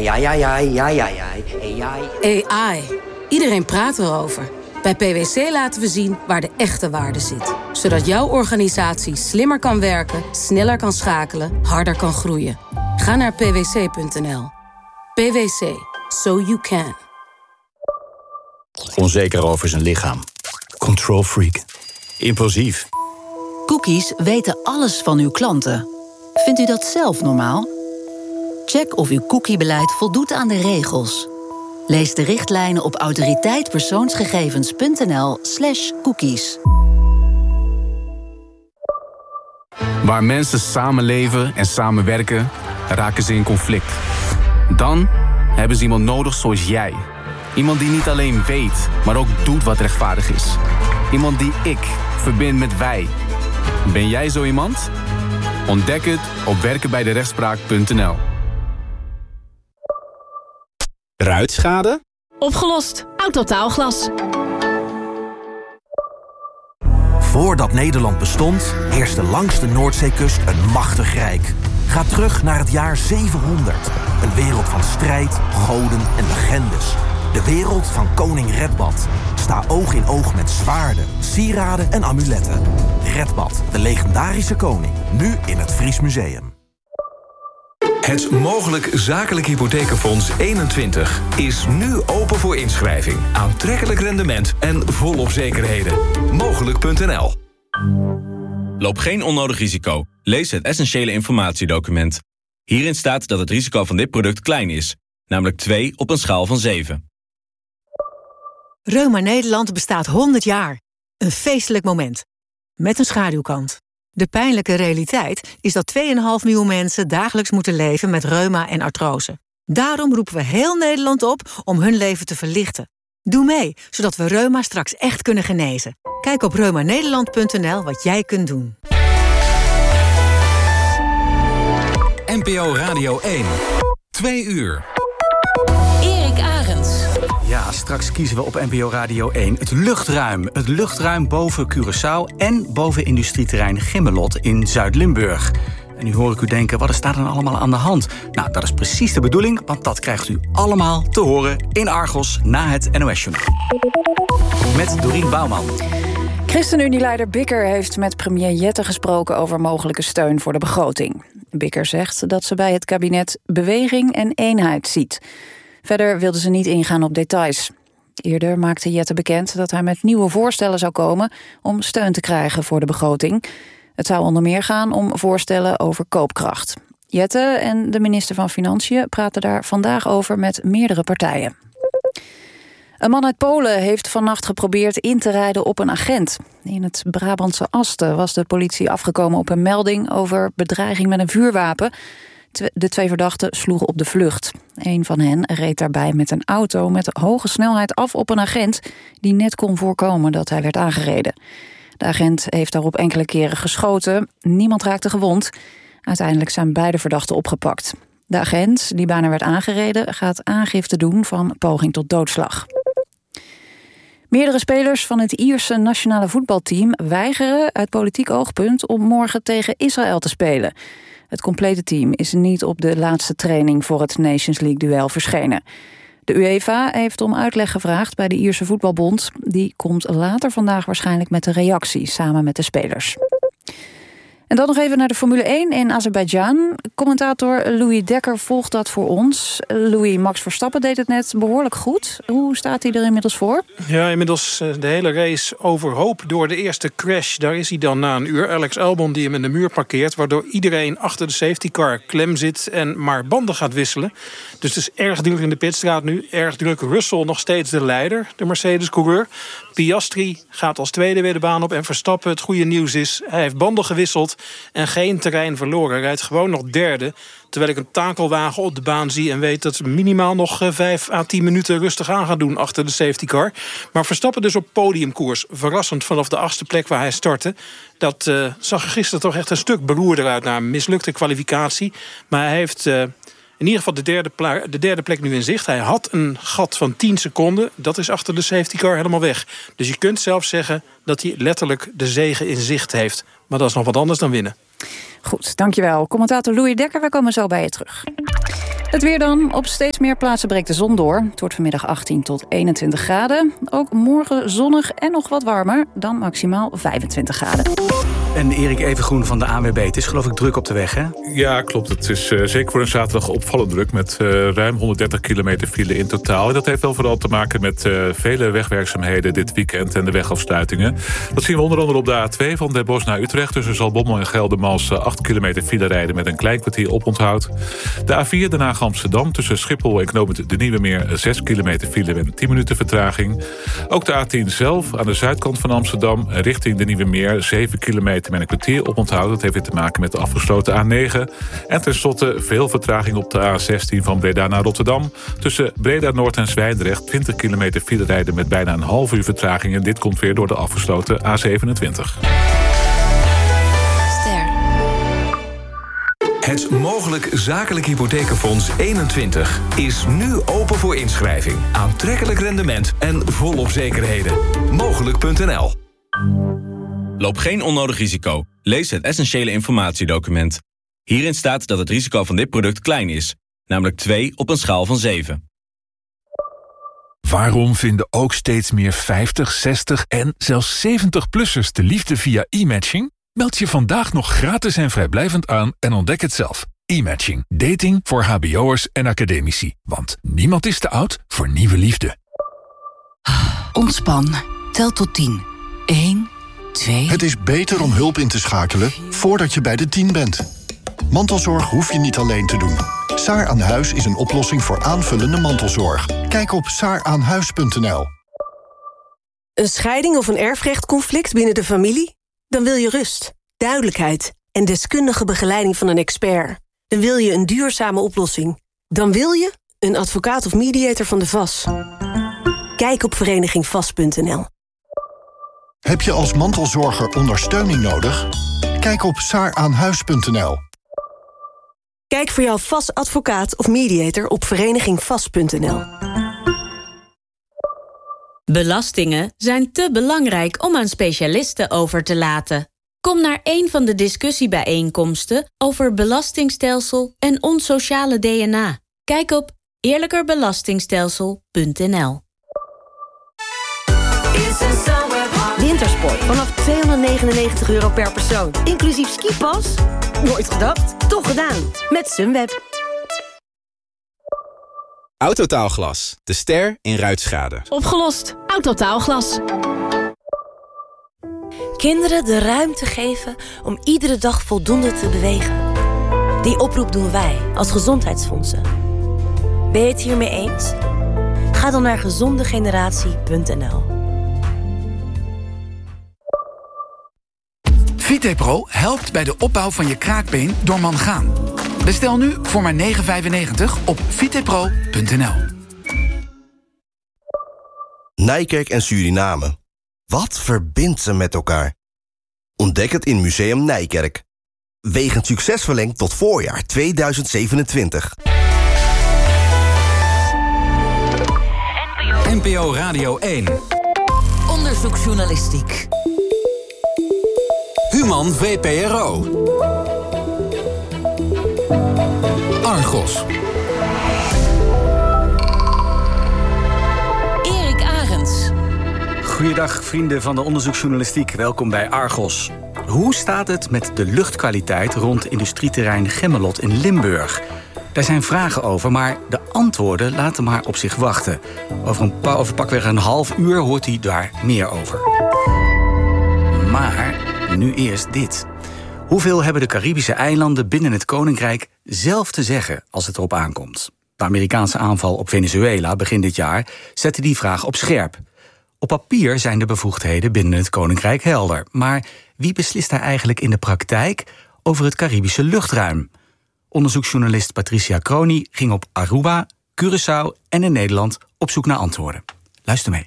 AI. Iedereen praat erover. Bij PwC laten we zien waar de echte waarde zit. Zodat jouw organisatie slimmer kan werken, sneller kan schakelen, harder kan groeien. Ga naar pwc.nl. PwC. So you can. Onzeker over zijn lichaam. Control freak. Impulsief. Cookies weten alles van uw klanten. Vindt u dat zelf normaal? Check of uw cookiebeleid voldoet aan de regels. Lees de richtlijnen op autoriteitpersoonsgegevens.nl/cookies. Waar mensen samenleven en samenwerken, raken ze in conflict. Dan hebben ze iemand nodig zoals jij. Iemand die niet alleen weet, maar ook doet wat rechtvaardig is. Iemand die ik verbind met wij. Ben jij zo iemand? Ontdek het op werkenbijderechtspraak.nl. Ruitschade? Opgelost. Autotaalglas. Voordat Nederland bestond, heerste langs de Noordzeekust een machtig rijk. Ga terug naar het jaar 700. Een wereld van strijd, goden en legendes. De wereld van koning Redbad. Sta oog in oog met zwaarden, sieraden en amuletten. Redbad, de legendarische koning. Nu in het Fries Museum. Het Mogelijk Zakelijk Hypothekenfonds 21 is nu open voor inschrijving. Aantrekkelijk rendement en volop zekerheden. Mogelijk.nl. Loop geen onnodig risico. Lees het essentiële informatiedocument. Hierin staat dat het risico van dit product klein is. Namelijk 2 op een schaal van 7. Reuma Nederland bestaat 100 jaar. Een feestelijk moment. Met een schaduwkant. De pijnlijke realiteit is dat 2,5 miljoen mensen dagelijks moeten leven met reuma en artrose. Daarom roepen we heel Nederland op om hun leven te verlichten. Doe mee, zodat we reuma straks echt kunnen genezen. Kijk op reumanederland.nl wat jij kunt doen. NPO Radio 1. 2 uur. Erik Arends. Ja, straks kiezen we op NPO Radio 1 het luchtruim. Het luchtruim boven Curaçao en boven industrieterrein Gimmelot in Zuid-Limburg. En nu hoor ik u denken, wat is daar dan allemaal aan de hand? Nou, dat is precies de bedoeling, want dat krijgt u allemaal te horen in Argos na het NOS-journaal. Met Dorien Bouwman. ChristenUnie-leider Bikker heeft met premier Jette gesproken over mogelijke steun voor de begroting. Bikker zegt dat ze bij het kabinet beweging en eenheid ziet. Verder wilde ze niet ingaan op details. Eerder maakte Jette bekend dat hij met nieuwe voorstellen zou komen om steun te krijgen voor de begroting. Het zou onder meer gaan om voorstellen over koopkracht. Jette en de minister van Financiën praten daar vandaag over met meerdere partijen. Een man uit Polen heeft vannacht geprobeerd in te rijden op een agent. In het Brabantse Asten was de politie afgekomen op een melding over bedreiging met een vuurwapen. De 2 verdachten sloegen op de vlucht. Een van hen reed daarbij met een auto met hoge snelheid af op een agent die net kon voorkomen dat hij werd aangereden. De agent heeft daarop enkele keren geschoten. Niemand raakte gewond. Uiteindelijk zijn beide verdachten opgepakt. De agent, die bijna werd aangereden, gaat aangifte doen van poging tot doodslag. Meerdere spelers van het Ierse nationale voetbalteam weigeren uit politiek oogpunt om morgen tegen Israël te spelen. Het complete team is niet op de laatste training voor het Nations League-duel verschenen. De UEFA heeft om uitleg gevraagd bij de Ierse voetbalbond. Die komt later vandaag waarschijnlijk met een reactie samen met de spelers. En dan nog even naar de Formule 1 in Azerbeidzjan. Commentator Louis Dekker volgt dat voor ons. Louis, Max Verstappen deed het net behoorlijk goed. Hoe staat hij er inmiddels voor? Ja, inmiddels de hele race overhoop door de eerste crash. Daar is hij dan na een uur. Alex Albon die hem in de muur parkeert, waardoor iedereen achter de safety car klem zit en maar banden gaat wisselen. Dus het is erg druk in de pitstraat nu. Erg druk. Russell nog steeds de leider, de Mercedes-coureur. Piastri gaat als tweede weer de baan op en Verstappen, het goede nieuws is, hij heeft banden gewisseld en geen terrein verloren. Hij rijdt gewoon nog derde, terwijl ik een takelwagen op de baan zie en weet dat ze minimaal nog 5 à 10 minuten rustig aan gaan doen achter de safety car. Maar Verstappen dus op podiumkoers. Verrassend vanaf de 8e plek waar hij startte. Dat zag er gisteren toch echt een stuk beroerder uit na een mislukte kwalificatie. Maar hij heeft in ieder geval de derde plek nu in zicht. Hij had een gat van 10 seconden. Dat is achter de safety car helemaal weg. Dus je kunt zelf zeggen dat hij letterlijk de zege in zicht heeft. Maar dat is nog wat anders dan winnen. Goed, dankjewel. Commentator Louis Dekker, wij komen zo bij je terug. Het weer dan. Op steeds meer plaatsen breekt de zon door. Het wordt vanmiddag 18 tot 21 graden. Ook morgen zonnig en nog wat warmer. Dan maximaal 25 graden. En Erik Evengroen van de ANWB. Het is geloof ik druk op de weg, hè? Ja, klopt. Het is zeker voor een zaterdag opvallend druk... met ruim 130 kilometer file in totaal. En dat heeft wel vooral te maken met vele wegwerkzaamheden dit weekend... en de wegafsluitingen. Dat zien we onder andere op de A2 van Den Bosch naar Utrecht... tussen Zaltbommel en Geldermals 8 kilometer file rijden... met een klein kwartier oponthoud. De A4 Den Haag Amsterdam tussen Schiphol en knooppunt De Nieuwe Meer... 6 kilometer file met 10 minuten vertraging. Ook de A10 zelf aan de zuidkant van Amsterdam... richting De Nieuwe Meer 7 kilometer met een kwartier oponthoud. Dat heeft weer te maken met de afgesloten A9. En tenslotte veel vertraging op de A16 van Breda naar Rotterdam. Tussen Breda Noord en Zwijndrecht 20 kilometer file rijden met bijna een half uur vertraging. En dit komt weer door de afgesloten A27. Het Mogelijk Zakelijk Hypothekenfonds 21 is nu open voor inschrijving. Aantrekkelijk rendement en volop zekerheden. Mogelijk.nl. Loop geen onnodig risico. Lees het essentiële informatiedocument. Hierin staat dat het risico van dit product klein is. Namelijk 2 op een schaal van 7. Waarom vinden ook steeds meer 50, 60 en zelfs 70-plussers de liefde via e-matching? Meld je vandaag nog gratis en vrijblijvend aan en ontdek het zelf. E-matching. Dating voor hbo'ers en academici. Want niemand is te oud voor nieuwe liefde. Ontspan. Tel tot 10. 1, 2... Het is beter om hulp in te schakelen voordat je bij de 10 bent. Mantelzorg hoef je niet alleen te doen. Saar aan Huis is een oplossing voor aanvullende mantelzorg. Kijk op saaraanhuis.nl. Een scheiding of een erfrechtconflict binnen de familie? Dan wil je rust, duidelijkheid en deskundige begeleiding van een expert. Dan wil je een duurzame oplossing. Dan wil je een advocaat of mediator van de VAS. Kijk op verenigingvas.nl. Heb je als mantelzorger ondersteuning nodig? Kijk op saaraanhuis.nl. Kijk voor jouw VAS-advocaat of mediator op verenigingvas.nl. Belastingen zijn te belangrijk om aan specialisten over te laten. Kom naar een van de discussiebijeenkomsten over belastingstelsel en ons sociale DNA. Kijk op eerlijkerbelastingstelsel.nl. Wintersport vanaf €299 per persoon. Inclusief skipas? Nooit gedacht, toch gedaan. Met Sunweb. Autotaalglas, de ster in ruitschade. Opgelost. Autotaalglas. Kinderen de ruimte geven om iedere dag voldoende te bewegen. Die oproep doen wij als Gezondheidsfondsen. Ben je het hiermee eens? Ga dan naar gezondegeneratie.nl. VitePro helpt bij de opbouw van je kraakbeen door mangaan. Bestel nu voor maar €9,95 op vitepro.nl. Nijkerk en Suriname. Wat verbindt ze met elkaar? Ontdek het in Museum Nijkerk. Wegend succes verlengd tot voorjaar 2027. NPO Radio 1. Onderzoeksjournalistiek. Human VPRO. Argos. Erik Arends. Goeiedag vrienden van de onderzoeksjournalistiek. Welkom bij Argos. Hoe staat het met de luchtkwaliteit rond industrieterrein Gemmelot in Limburg? Daar zijn vragen over, maar de antwoorden laten maar op zich wachten. Over pakweg een half uur hoort u daar meer over. Maar nu eerst dit. Hoeveel hebben de Caribische eilanden binnen het Koninkrijk zelf te zeggen als het erop aankomt? De Amerikaanse aanval op Venezuela begin dit jaar zette die vraag op scherp. Op papier zijn de bevoegdheden binnen het Koninkrijk helder. Maar wie beslist daar eigenlijk in de praktijk over het Caribische luchtruim? Onderzoeksjournalist Patricia Crony ging op Aruba, Curaçao en in Nederland op zoek naar antwoorden. Luister mee.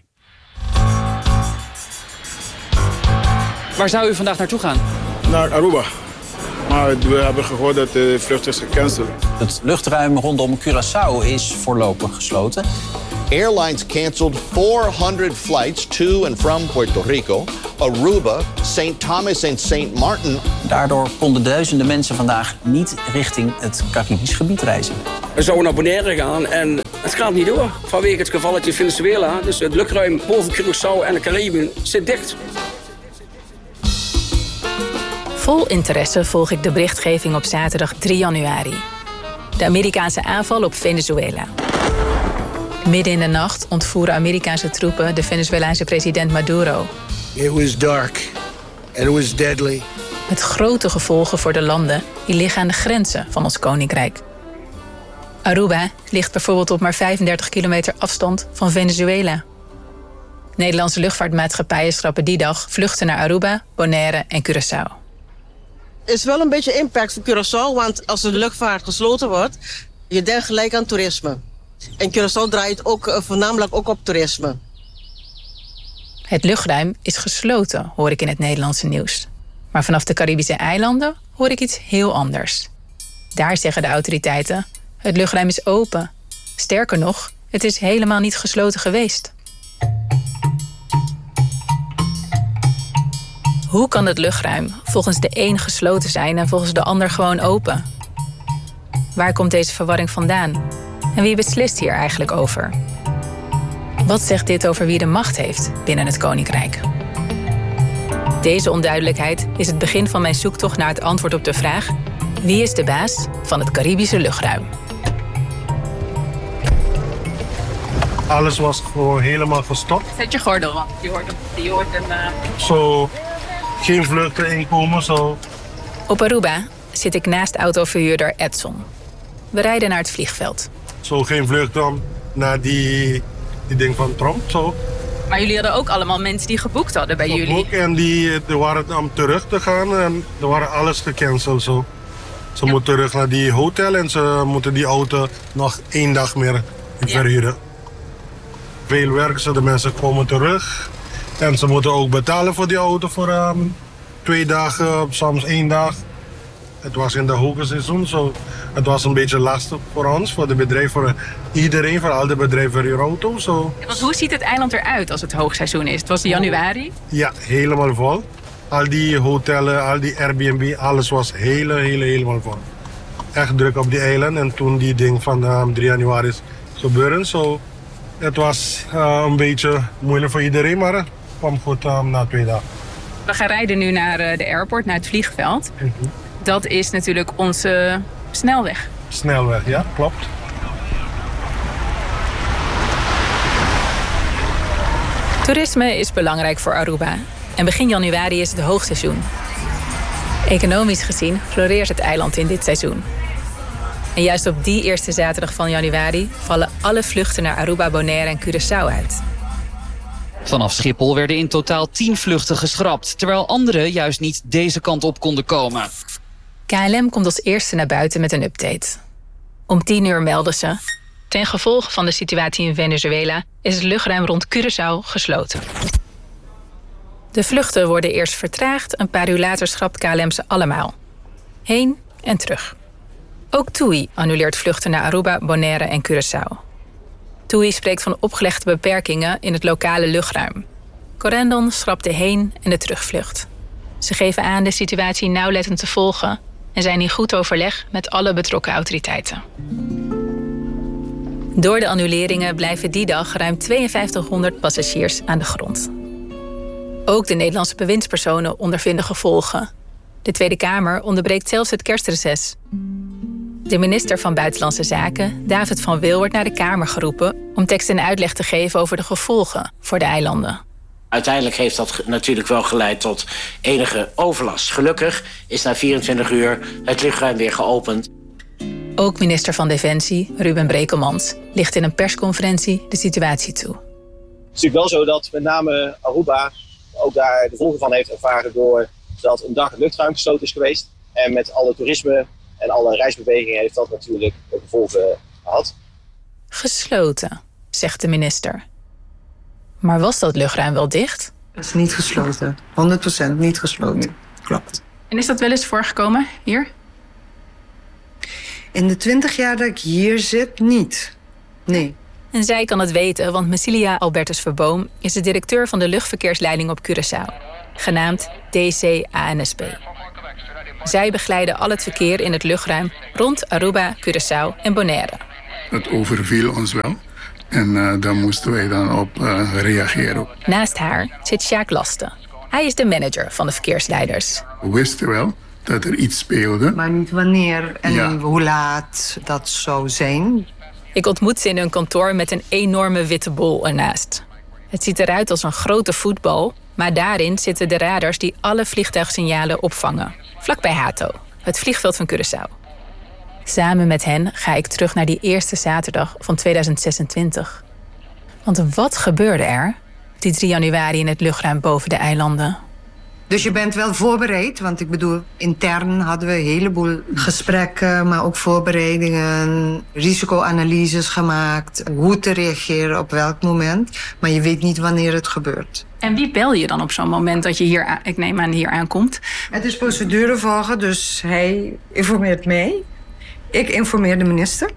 Waar zou u vandaag naartoe gaan? Naar Aruba. Maar we hebben gehoord dat de vlucht is gecanceld. Het luchtruim rondom Curaçao is voorlopig gesloten. Airlines canceled 400 flights to and from Puerto Rico, Aruba, St. Thomas en St. Martin. Daardoor konden duizenden mensen vandaag niet richting het Caribisch gebied reizen. We zouden naar Bonaire gaan en het gaat niet door. Vanwege het gevalletje Venezuela. Dus het luchtruim boven Curaçao en de Cariben zit dicht. Vol interesse volg ik de berichtgeving op zaterdag 3 januari. De Amerikaanse aanval op Venezuela. Midden in de nacht ontvoeren Amerikaanse troepen de Venezolaanse president Maduro. It was dark and it was deadly. Met grote gevolgen voor de landen die liggen aan de grenzen van ons koninkrijk. Aruba ligt bijvoorbeeld op maar 35 kilometer afstand van Venezuela. Nederlandse luchtvaartmaatschappijen schrappen die dag vluchten naar Aruba, Bonaire en Curaçao. Is wel een beetje impact voor Curaçao, want als de luchtvaart gesloten wordt, je denkt gelijk aan toerisme. En Curaçao draait ook voornamelijk ook op toerisme. Het luchtruim is gesloten, hoor ik in het Nederlandse nieuws. Maar vanaf de Caribische eilanden hoor ik iets heel anders. Daar zeggen de autoriteiten, het luchtruim is open. Sterker nog, het is helemaal niet gesloten geweest. Hoe kan het luchtruim volgens de een gesloten zijn en volgens de ander gewoon open? Waar komt deze verwarring vandaan? En wie beslist hier eigenlijk over? Wat zegt dit over wie de macht heeft binnen het koninkrijk? Deze onduidelijkheid is het begin van mijn zoektocht naar het antwoord op de vraag: wie is de baas van het Caribische luchtruim? Alles was gewoon helemaal gestopt. Zet je gordel, want je hoort een... Zo, geen vluchten inkomen, zo. Op Aruba zit ik naast autoverhuurder Edson. We rijden naar het vliegveld. Zo, geen vlucht dan naar die ding van Trump, zo. Maar jullie hadden ook allemaal mensen die geboekt hadden bij jullie. En die waren om terug te gaan en er waren alles gecanceld, zo. Ze moeten terug naar die hotel en ze moeten die auto nog 1 dag meer verhuren. Veel werken, de mensen komen terug. En ze moeten ook betalen voor die auto voor 2 dagen, soms 1 dag. Het was in de hoogseizoen, zo. Het was een beetje lastig voor ons, voor de bedrijf, voor iedereen, voor al de bedrijven voor die auto. Zo. Want hoe ziet het eiland eruit als het hoogseizoen is? Het was januari? Ja, helemaal vol. Al die hotellen, al die Airbnb, alles was helemaal vol. Echt druk op die eiland. En toen die ding van 3 januari is gebeuren, zo. Het was een beetje moeilijk voor iedereen, maar het kwam goed na 2 dagen. We gaan rijden nu naar de airport, naar het vliegveld. Dat is natuurlijk onze snelweg. Snelweg, ja, klopt. Toerisme is belangrijk voor Aruba. En begin januari is het hoogseizoen. Economisch gezien floreert het eiland in dit seizoen. En juist op die eerste zaterdag van januari vallen alle vluchten naar Aruba, Bonaire en Curaçao uit. Vanaf Schiphol werden in totaal 10 vluchten geschrapt, terwijl anderen juist niet deze kant op konden komen. KLM komt als eerste naar buiten met een update. Om 10 uur melden ze: ten gevolge van de situatie in Venezuela is het luchtruim rond Curaçao gesloten. De vluchten worden eerst vertraagd, een paar uur later schrapt KLM ze allemaal. Heen en terug. Ook TUI annuleert vluchten naar Aruba, Bonaire en Curaçao. TUI spreekt van opgelegde beperkingen in het lokale luchtruim. Corendon schrapt de heen- en de terugvlucht. Ze geven aan de situatie nauwlettend te volgen en zijn in goed overleg met alle betrokken autoriteiten. Door de annuleringen blijven die dag ruim 5200 passagiers aan de grond. Ook de Nederlandse bewindspersonen ondervinden gevolgen. De Tweede Kamer onderbreekt zelfs het kerstreces. De minister van Buitenlandse Zaken, David van Wil, wordt naar de Kamer geroepen om tekst en uitleg te geven over de gevolgen voor de eilanden. Uiteindelijk heeft dat natuurlijk wel geleid tot enige overlast. Gelukkig is na 24 uur het luchtruim weer geopend. Ook minister van Defensie, Ruben Brekelmans, licht in een persconferentie de situatie toe. Het is natuurlijk wel zo dat met name Aruba ook daar de gevolgen van heeft ervaren doordat een dag het luchtruim gesloten is geweest. En met alle toerisme en alle reisbewegingen heeft dat natuurlijk gevolgen gehad. Gesloten, zegt de minister. Maar was dat luchtruim wel dicht? Het is niet gesloten. 100% niet gesloten. Klopt. En is dat wel eens voorgekomen hier? In de 20 jaar dat ik hier zit, niet. Nee. En zij kan het weten, want Mesilia Albertus Verboom is de directeur van de luchtverkeersleiding op Curaçao, genaamd DC-ANSP. Zij begeleiden al het verkeer in het luchtruim rond Aruba, Curaçao en Bonaire. Het overviel ons wel en daar moesten wij dan op reageren. Naast haar zit Sjaak Lasten. Hij is de manager van de verkeersleiders. We wisten wel dat er iets speelde. Maar niet wanneer en hoe laat dat zou zijn. Ik ontmoet ze in hun kantoor met een enorme witte bol ernaast. Het ziet eruit als een grote voetbal, maar daarin zitten de radars die alle vliegtuigsignalen opvangen. Vlakbij Hato, het vliegveld van Curaçao. Samen met hen ga ik terug naar die eerste zaterdag van 2026. Want wat gebeurde er die 3 januari in het luchtruim boven de eilanden? Dus je bent wel voorbereid, want ik bedoel, intern hadden we een heleboel gesprekken, maar ook voorbereidingen, risicoanalyses gemaakt, hoe te reageren op welk moment, maar je weet niet wanneer het gebeurt. En wie bel je dan op zo'n moment dat je hier, ik neem aan, hier aankomt? Het is procedure volgen, dus hij informeert mij. Ik informeer de minister.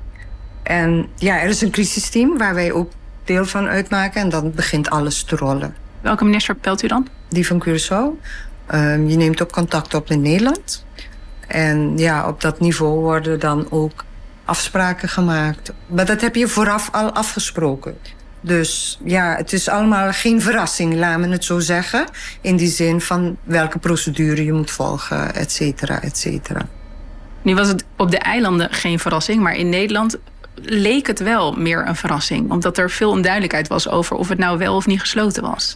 En ja, er is een crisisteam waar wij ook deel van uitmaken en dan begint alles te rollen. Welke minister belt u dan? Die van Curaçao. Je neemt ook contact op met Nederland. En ja, op dat niveau worden dan ook afspraken gemaakt. Maar dat heb je vooraf al afgesproken. Dus ja, het is allemaal geen verrassing, laten we het zo zeggen. In die zin van welke procedure je moet volgen, et cetera, et cetera. Nu was het op de eilanden geen verrassing, maar in Nederland leek het wel meer een verrassing. Omdat er veel onduidelijkheid was over of het nou wel of niet gesloten was.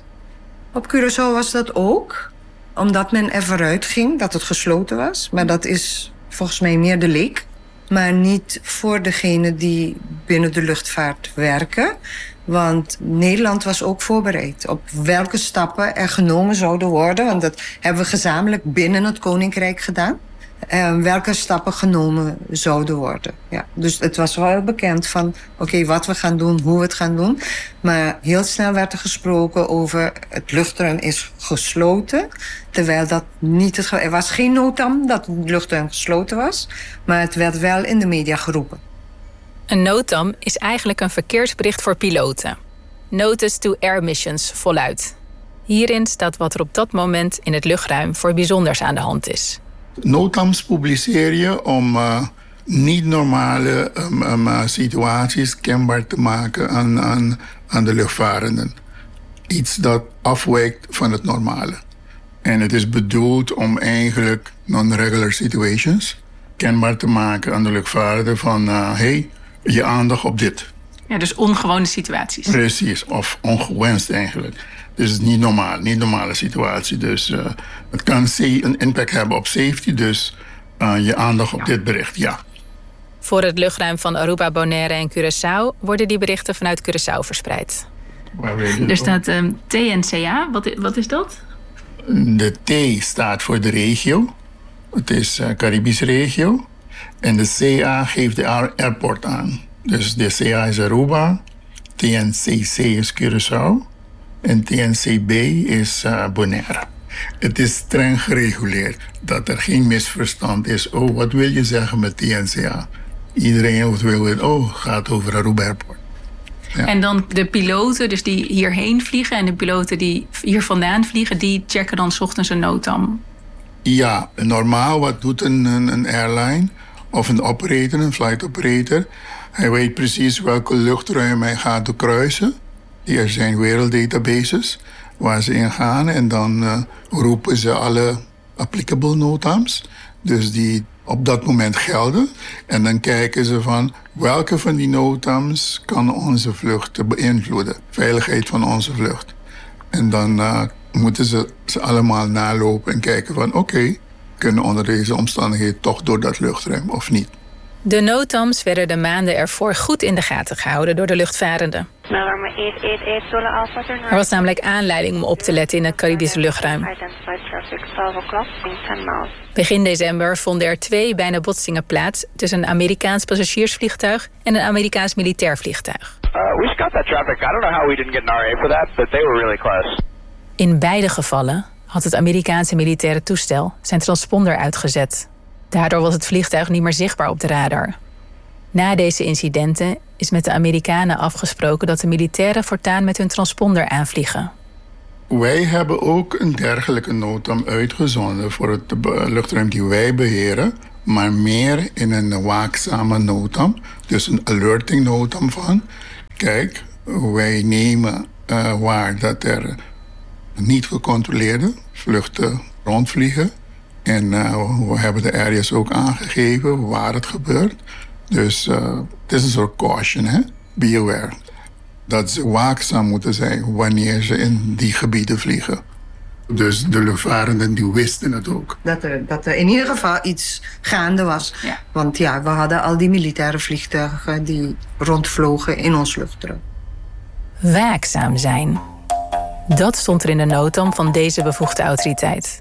Op Curaçao was dat ook, omdat men ervan uitging dat het gesloten was. Maar dat is volgens mij meer de leek. Maar niet voor degenen die binnen de luchtvaart werken. Want Nederland was ook voorbereid op welke stappen er genomen zouden worden. Want dat hebben we gezamenlijk binnen het Koninkrijk gedaan. Welke stappen genomen zouden worden. Ja, dus het was wel bekend van oké, wat we gaan doen, hoe we het gaan doen. Maar heel snel werd er gesproken over het luchtruim is gesloten. Terwijl dat niet het geval. Er was geen noodam dat het luchtruim gesloten was. Maar het werd wel in de media geroepen. Een noodam is eigenlijk een verkeersbericht voor piloten. Notice to Air Missions voluit. Hierin staat wat er op dat moment in het luchtruim voor bijzonders aan de hand is. Noodams publiceer je om niet normale situaties kenbaar te maken aan de luchtvarenden. Iets dat afwijkt van het normale. En het is bedoeld om eigenlijk non-regular situations kenbaar te maken aan de luchtvaarder van hey, je aandacht op dit. Ja, dus ongewone situaties. Precies, of ongewenst eigenlijk. Dus het is niet normaal, niet normale situatie. Dus het kan een impact hebben op safety, dus je aandacht op dit bericht, ja. Voor het luchtruim van Aruba, Bonaire en Curaçao worden die berichten vanuit Curaçao verspreid. Er staat TNCA, wat is dat? De T staat voor de regio. Het is Caribische regio. En de CA geeft de airport aan. Dus de CA is Aruba, TNCC is Curaçao en TNCB is Bonaire. Het is streng gereguleerd, dat er geen misverstand is. Oh, wat wil je zeggen met TNCA? Iedereen wil het, gaat over Aruba Airport. Ja. En dan de piloten, dus die hierheen vliegen en de piloten die hier vandaan vliegen, die checken dan 's ochtends een noodam? Ja, normaal wat doet een airline of een operator, een flight operator? Hij weet precies welke luchtruim hij gaat doorkruisen. Er zijn werelddatabases waar ze in gaan en dan roepen ze alle applicable notams. Dus die op dat moment gelden. En dan kijken ze van welke van die notams kan onze vlucht beïnvloeden. Veiligheid van onze vlucht. En dan moeten ze allemaal nalopen en kijken van oké, kunnen onder deze omstandigheden toch door dat luchtruim of niet. De notams werden de maanden ervoor goed in de gaten gehouden door de luchtvarenden. Er was namelijk aanleiding om op te letten in het Caribische luchtruim. Begin december vonden er 2 bijna botsingen plaats tussen een Amerikaans passagiersvliegtuig en een Amerikaans militair vliegtuig. In beide gevallen had het Amerikaanse militaire toestel zijn transponder uitgezet. Daardoor was het vliegtuig niet meer zichtbaar op de radar. Na deze incidenten is met de Amerikanen afgesproken dat de militairen voortaan met hun transponder aanvliegen. Wij hebben ook een dergelijke noodam uitgezonden voor het luchtruim die wij beheren, maar meer in een waakzame noodam, dus een alerting noodam van, kijk, wij nemen waar dat er niet gecontroleerde vluchten rondvliegen. En we hebben de areas ook aangegeven waar het gebeurt. Dus het is een soort caution, hè? Be aware. Dat ze waakzaam moeten zijn wanneer ze in die gebieden vliegen. Dus de luchtvarenden die wisten het ook. Dat er in ieder geval iets gaande was. Ja. Want ja, we hadden al die militaire vliegtuigen die rondvlogen in ons luchtruim. Waakzaam zijn. Dat stond er in de notam van deze bevoegde autoriteit.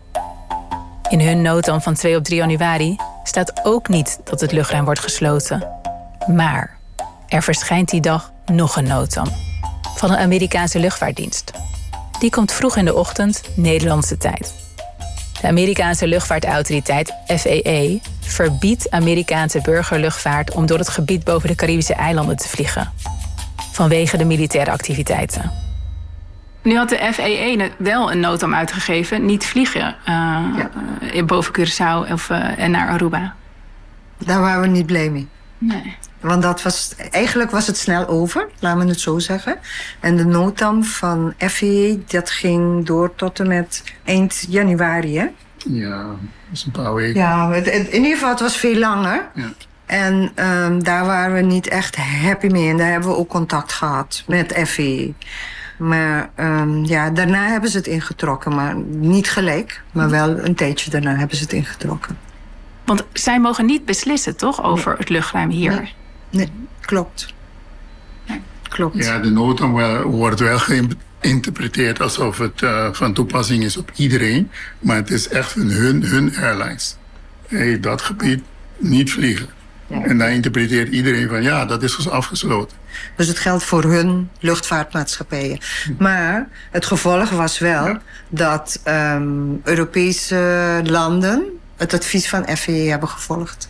In hun notam van 2 op 3 januari staat ook niet dat het luchtruim wordt gesloten. Maar er verschijnt die dag nog een notam van een Amerikaanse luchtvaartdienst. Die komt vroeg in de ochtend Nederlandse tijd. De Amerikaanse luchtvaartautoriteit FAA verbiedt Amerikaanse burgerluchtvaart om door het gebied boven de Caribische eilanden te vliegen. Vanwege de militaire activiteiten. Nu had de FAA wel een notam uitgegeven, niet vliegen boven Curaçao en naar Aruba. Daar waren we niet blij mee. Nee. Want eigenlijk was het snel over, laten we het zo zeggen. En de notam van FAA, dat ging door tot en met eind januari, hè? Ja, dat is een paar weken. Ja, in ieder geval, het was veel langer. Ja. En daar waren we niet echt happy mee. En daar hebben we ook contact gehad met FAA. Maar daarna hebben ze het ingetrokken. Maar niet gelijk, maar wel een tijdje daarna hebben ze het ingetrokken. Want zij mogen niet beslissen, toch, over het luchtruim hier? Nee, klopt. Klopt. Ja, de notam wordt wel geïnterpreteerd alsof het van toepassing is op iedereen. Maar het is echt van hun airlines. Dat gebied niet vliegen. Ja. En dan interpreteert iedereen van ja, dat is dus afgesloten. Dus het geldt voor hun luchtvaartmaatschappijen. Maar het gevolg was wel dat Europese landen het advies van FAA hebben gevolgd.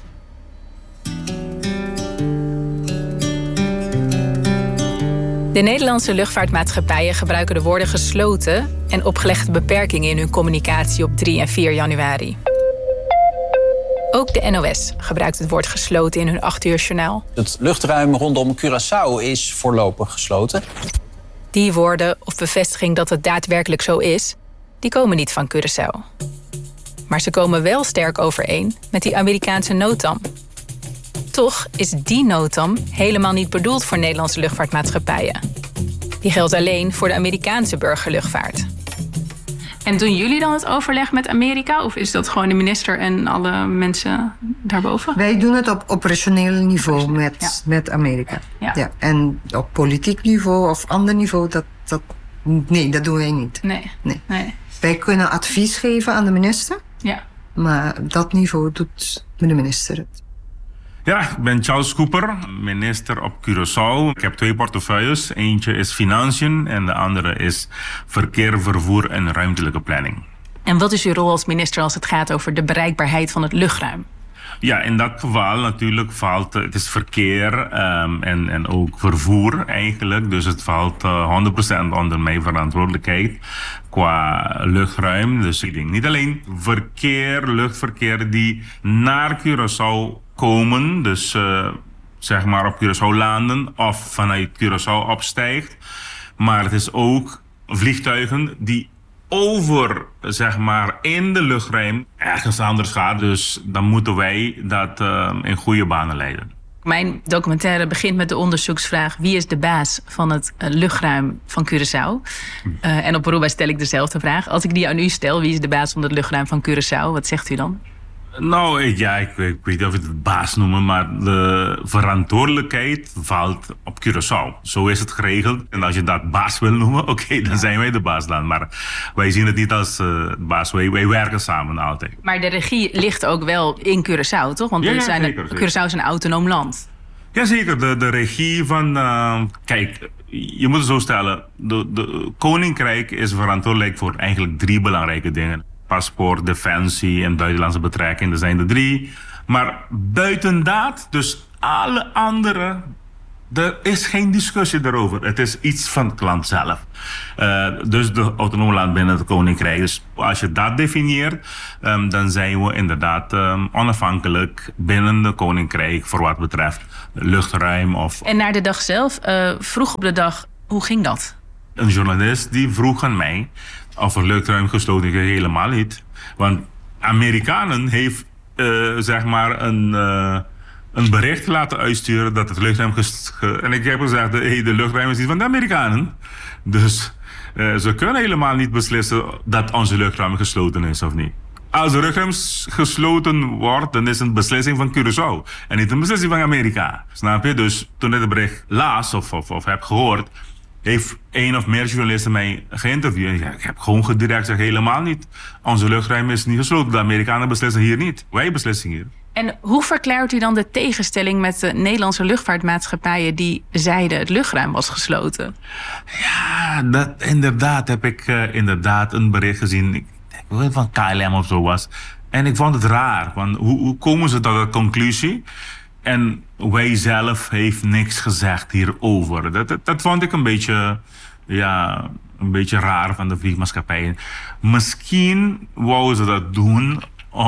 De Nederlandse luchtvaartmaatschappijen gebruiken de woorden gesloten en opgelegde beperkingen in hun communicatie op 3 en 4 januari. Ook de NOS gebruikt het woord gesloten in hun 8-uur-journaal. Het luchtruim rondom Curaçao is voorlopig gesloten. Die woorden of bevestiging dat het daadwerkelijk zo is, die komen niet van Curaçao. Maar ze komen wel sterk overeen met die Amerikaanse notam. Toch is die notam helemaal niet bedoeld voor Nederlandse luchtvaartmaatschappijen. Die geldt alleen voor de Amerikaanse burgerluchtvaart. En doen jullie dan het overleg met Amerika? Of is dat gewoon de minister en alle mensen daarboven? Wij doen het op operationeel niveau met Amerika. Ja. Ja. En op politiek niveau of ander niveau, nee, dat doen wij niet. Nee. Wij kunnen advies geven aan de minister. Ja. Maar dat niveau doet de minister het. Ja, ik ben Charles Cooper, minister op Curaçao. Ik heb 2 portefeuilles. Eentje is financiën en de andere is verkeer, vervoer en ruimtelijke planning. En wat is uw rol als minister als het gaat over de bereikbaarheid van het luchtruim? Ja, in dat geval natuurlijk valt het is verkeer en ook vervoer eigenlijk. Dus het valt 100% onder mijn verantwoordelijkheid qua luchtruim. Dus ik denk niet alleen luchtverkeer die naar Curaçao komen. Dus zeg maar op Curaçao landen of vanuit Curaçao opstijgt. Maar het is ook vliegtuigen die over, zeg maar, in de luchtruim ergens anders gaat. Dus dan moeten wij dat in goede banen leiden. Mijn documentaire begint met de onderzoeksvraag: wie is de baas van het luchtruim van Curaçao? En op Aruba stel ik dezelfde vraag. Als ik die aan u stel, wie is de baas van het luchtruim van Curaçao? Wat zegt u dan? Nou, ik weet niet of ik het baas noemen, maar de verantwoordelijkheid valt op Curaçao. Zo is het geregeld. En als je dat baas wil noemen, oké, dan zijn wij de baas dan. Maar wij zien het niet als baas. Wij werken samen altijd. Maar de regie ligt ook wel in Curaçao, toch? Want zeker. Curaçao is een autonoom land. Jazeker, de regie van... kijk, je moet het zo stellen. De Koninkrijk is verantwoordelijk voor eigenlijk 3 belangrijke dingen. Paspoort, defensie en buitenlandse betrekkingen, dat zijn de 3. Maar buiten dat, dus alle andere, er is geen discussie daarover. Het is iets van het land zelf. Dus de autonome land binnen het Koninkrijk. Dus als je dat definieert, dan zijn we inderdaad onafhankelijk binnen het Koninkrijk voor wat betreft luchtruim. En naar de dag zelf, vroeg op de dag, hoe ging dat? Een journalist die vroeg aan mij of er luchtruim gesloten is. Helemaal niet. Want Amerikanen heeft zeg maar een bericht laten uitsturen dat het luchtruim en ik heb gezegd, de luchtruim is niet van de Amerikanen. Dus ze kunnen helemaal niet beslissen dat onze luchtruim gesloten is of niet. Als de luchtruim gesloten wordt, dan is het een beslissing van Curaçao en niet een beslissing van Amerika. Snap je? Dus toen ik het bericht las of heb gehoord, heeft één of meer journalisten mij geïnterviewd. Ja, ik heb gewoon direct gezegd, helemaal niet. Onze luchtruim is niet gesloten. De Amerikanen beslissen hier niet. Wij beslissen hier. En hoe verklaart u dan de tegenstelling met de Nederlandse luchtvaartmaatschappijen die zeiden het luchtruim was gesloten? Ja, inderdaad heb ik inderdaad een bericht gezien. Ik denk van KLM of zo was. En ik vond het raar. Want hoe komen ze tot de conclusie? En wij zelf heeft niks gezegd hierover. Dat vond ik een beetje raar van de vliegmaatschappijen. Misschien wouden ze dat doen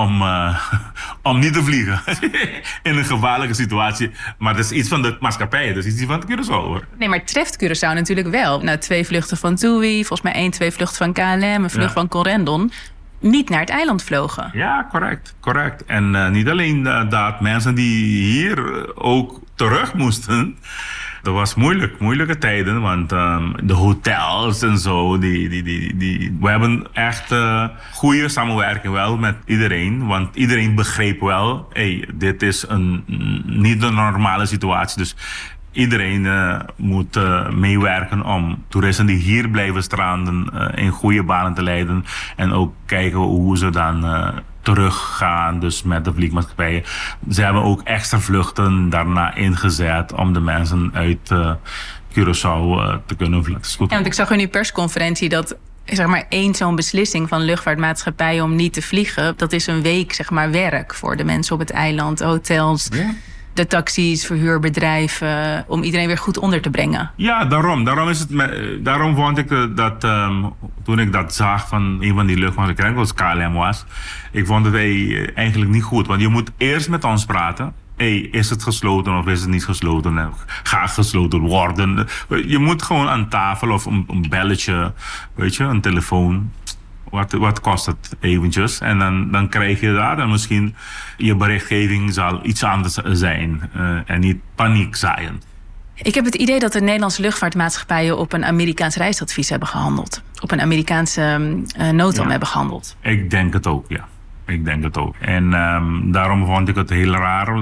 om niet te vliegen. In een gevaarlijke situatie. Maar dat is iets van de maatschappij. Dat is iets van de Curaçao, hoor. Nee, maar het treft Curaçao natuurlijk wel. Nou, 2 vluchten van TUI, volgens mij 2 vluchten van KLM, een vlucht van Corendon. Niet naar het eiland vlogen. Ja, correct. En niet alleen dat, mensen die hier ook terug moesten. Dat was moeilijke tijden, want de hotels en zo, we hebben echt goede samenwerking wel met iedereen. Want iedereen begreep wel, dit is niet een normale situatie. Dus iedereen moet meewerken om toeristen die hier blijven stranden in goede banen te leiden. En ook kijken hoe ze dan teruggaan, dus met de vliegmaatschappijen. Ze hebben ook extra vluchten daarna ingezet om de mensen uit Curaçao te kunnen vliegen. Ja, want ik zag in uw persconferentie dat zeg maar 1 zo'n beslissing van luchtvaartmaatschappijen om niet te vliegen, dat is een week zeg maar werk voor de mensen op het eiland, hotels. Ja. De taxis, verhuurbedrijven, om iedereen weer goed onder te brengen. Ja, daarom vond ik dat toen ik dat zag van een van die luchtmaatschappijen, wat KLM was, ik vond het eigenlijk niet goed. Want je moet eerst met ons praten. Is het gesloten of is het niet gesloten? Gaat gesloten worden? Je moet gewoon aan tafel of een belletje, weet je, een telefoon. Wat kost het eventjes? En dan krijg je dat. En misschien je berichtgeving zal iets anders zijn. En niet paniek zaaien. Ik heb het idee dat de Nederlandse luchtvaartmaatschappijen op een Amerikaans reisadvies hebben gehandeld. Op een Amerikaanse noodam hebben gehandeld. Ik denk het ook, ja. En daarom vond ik het heel raar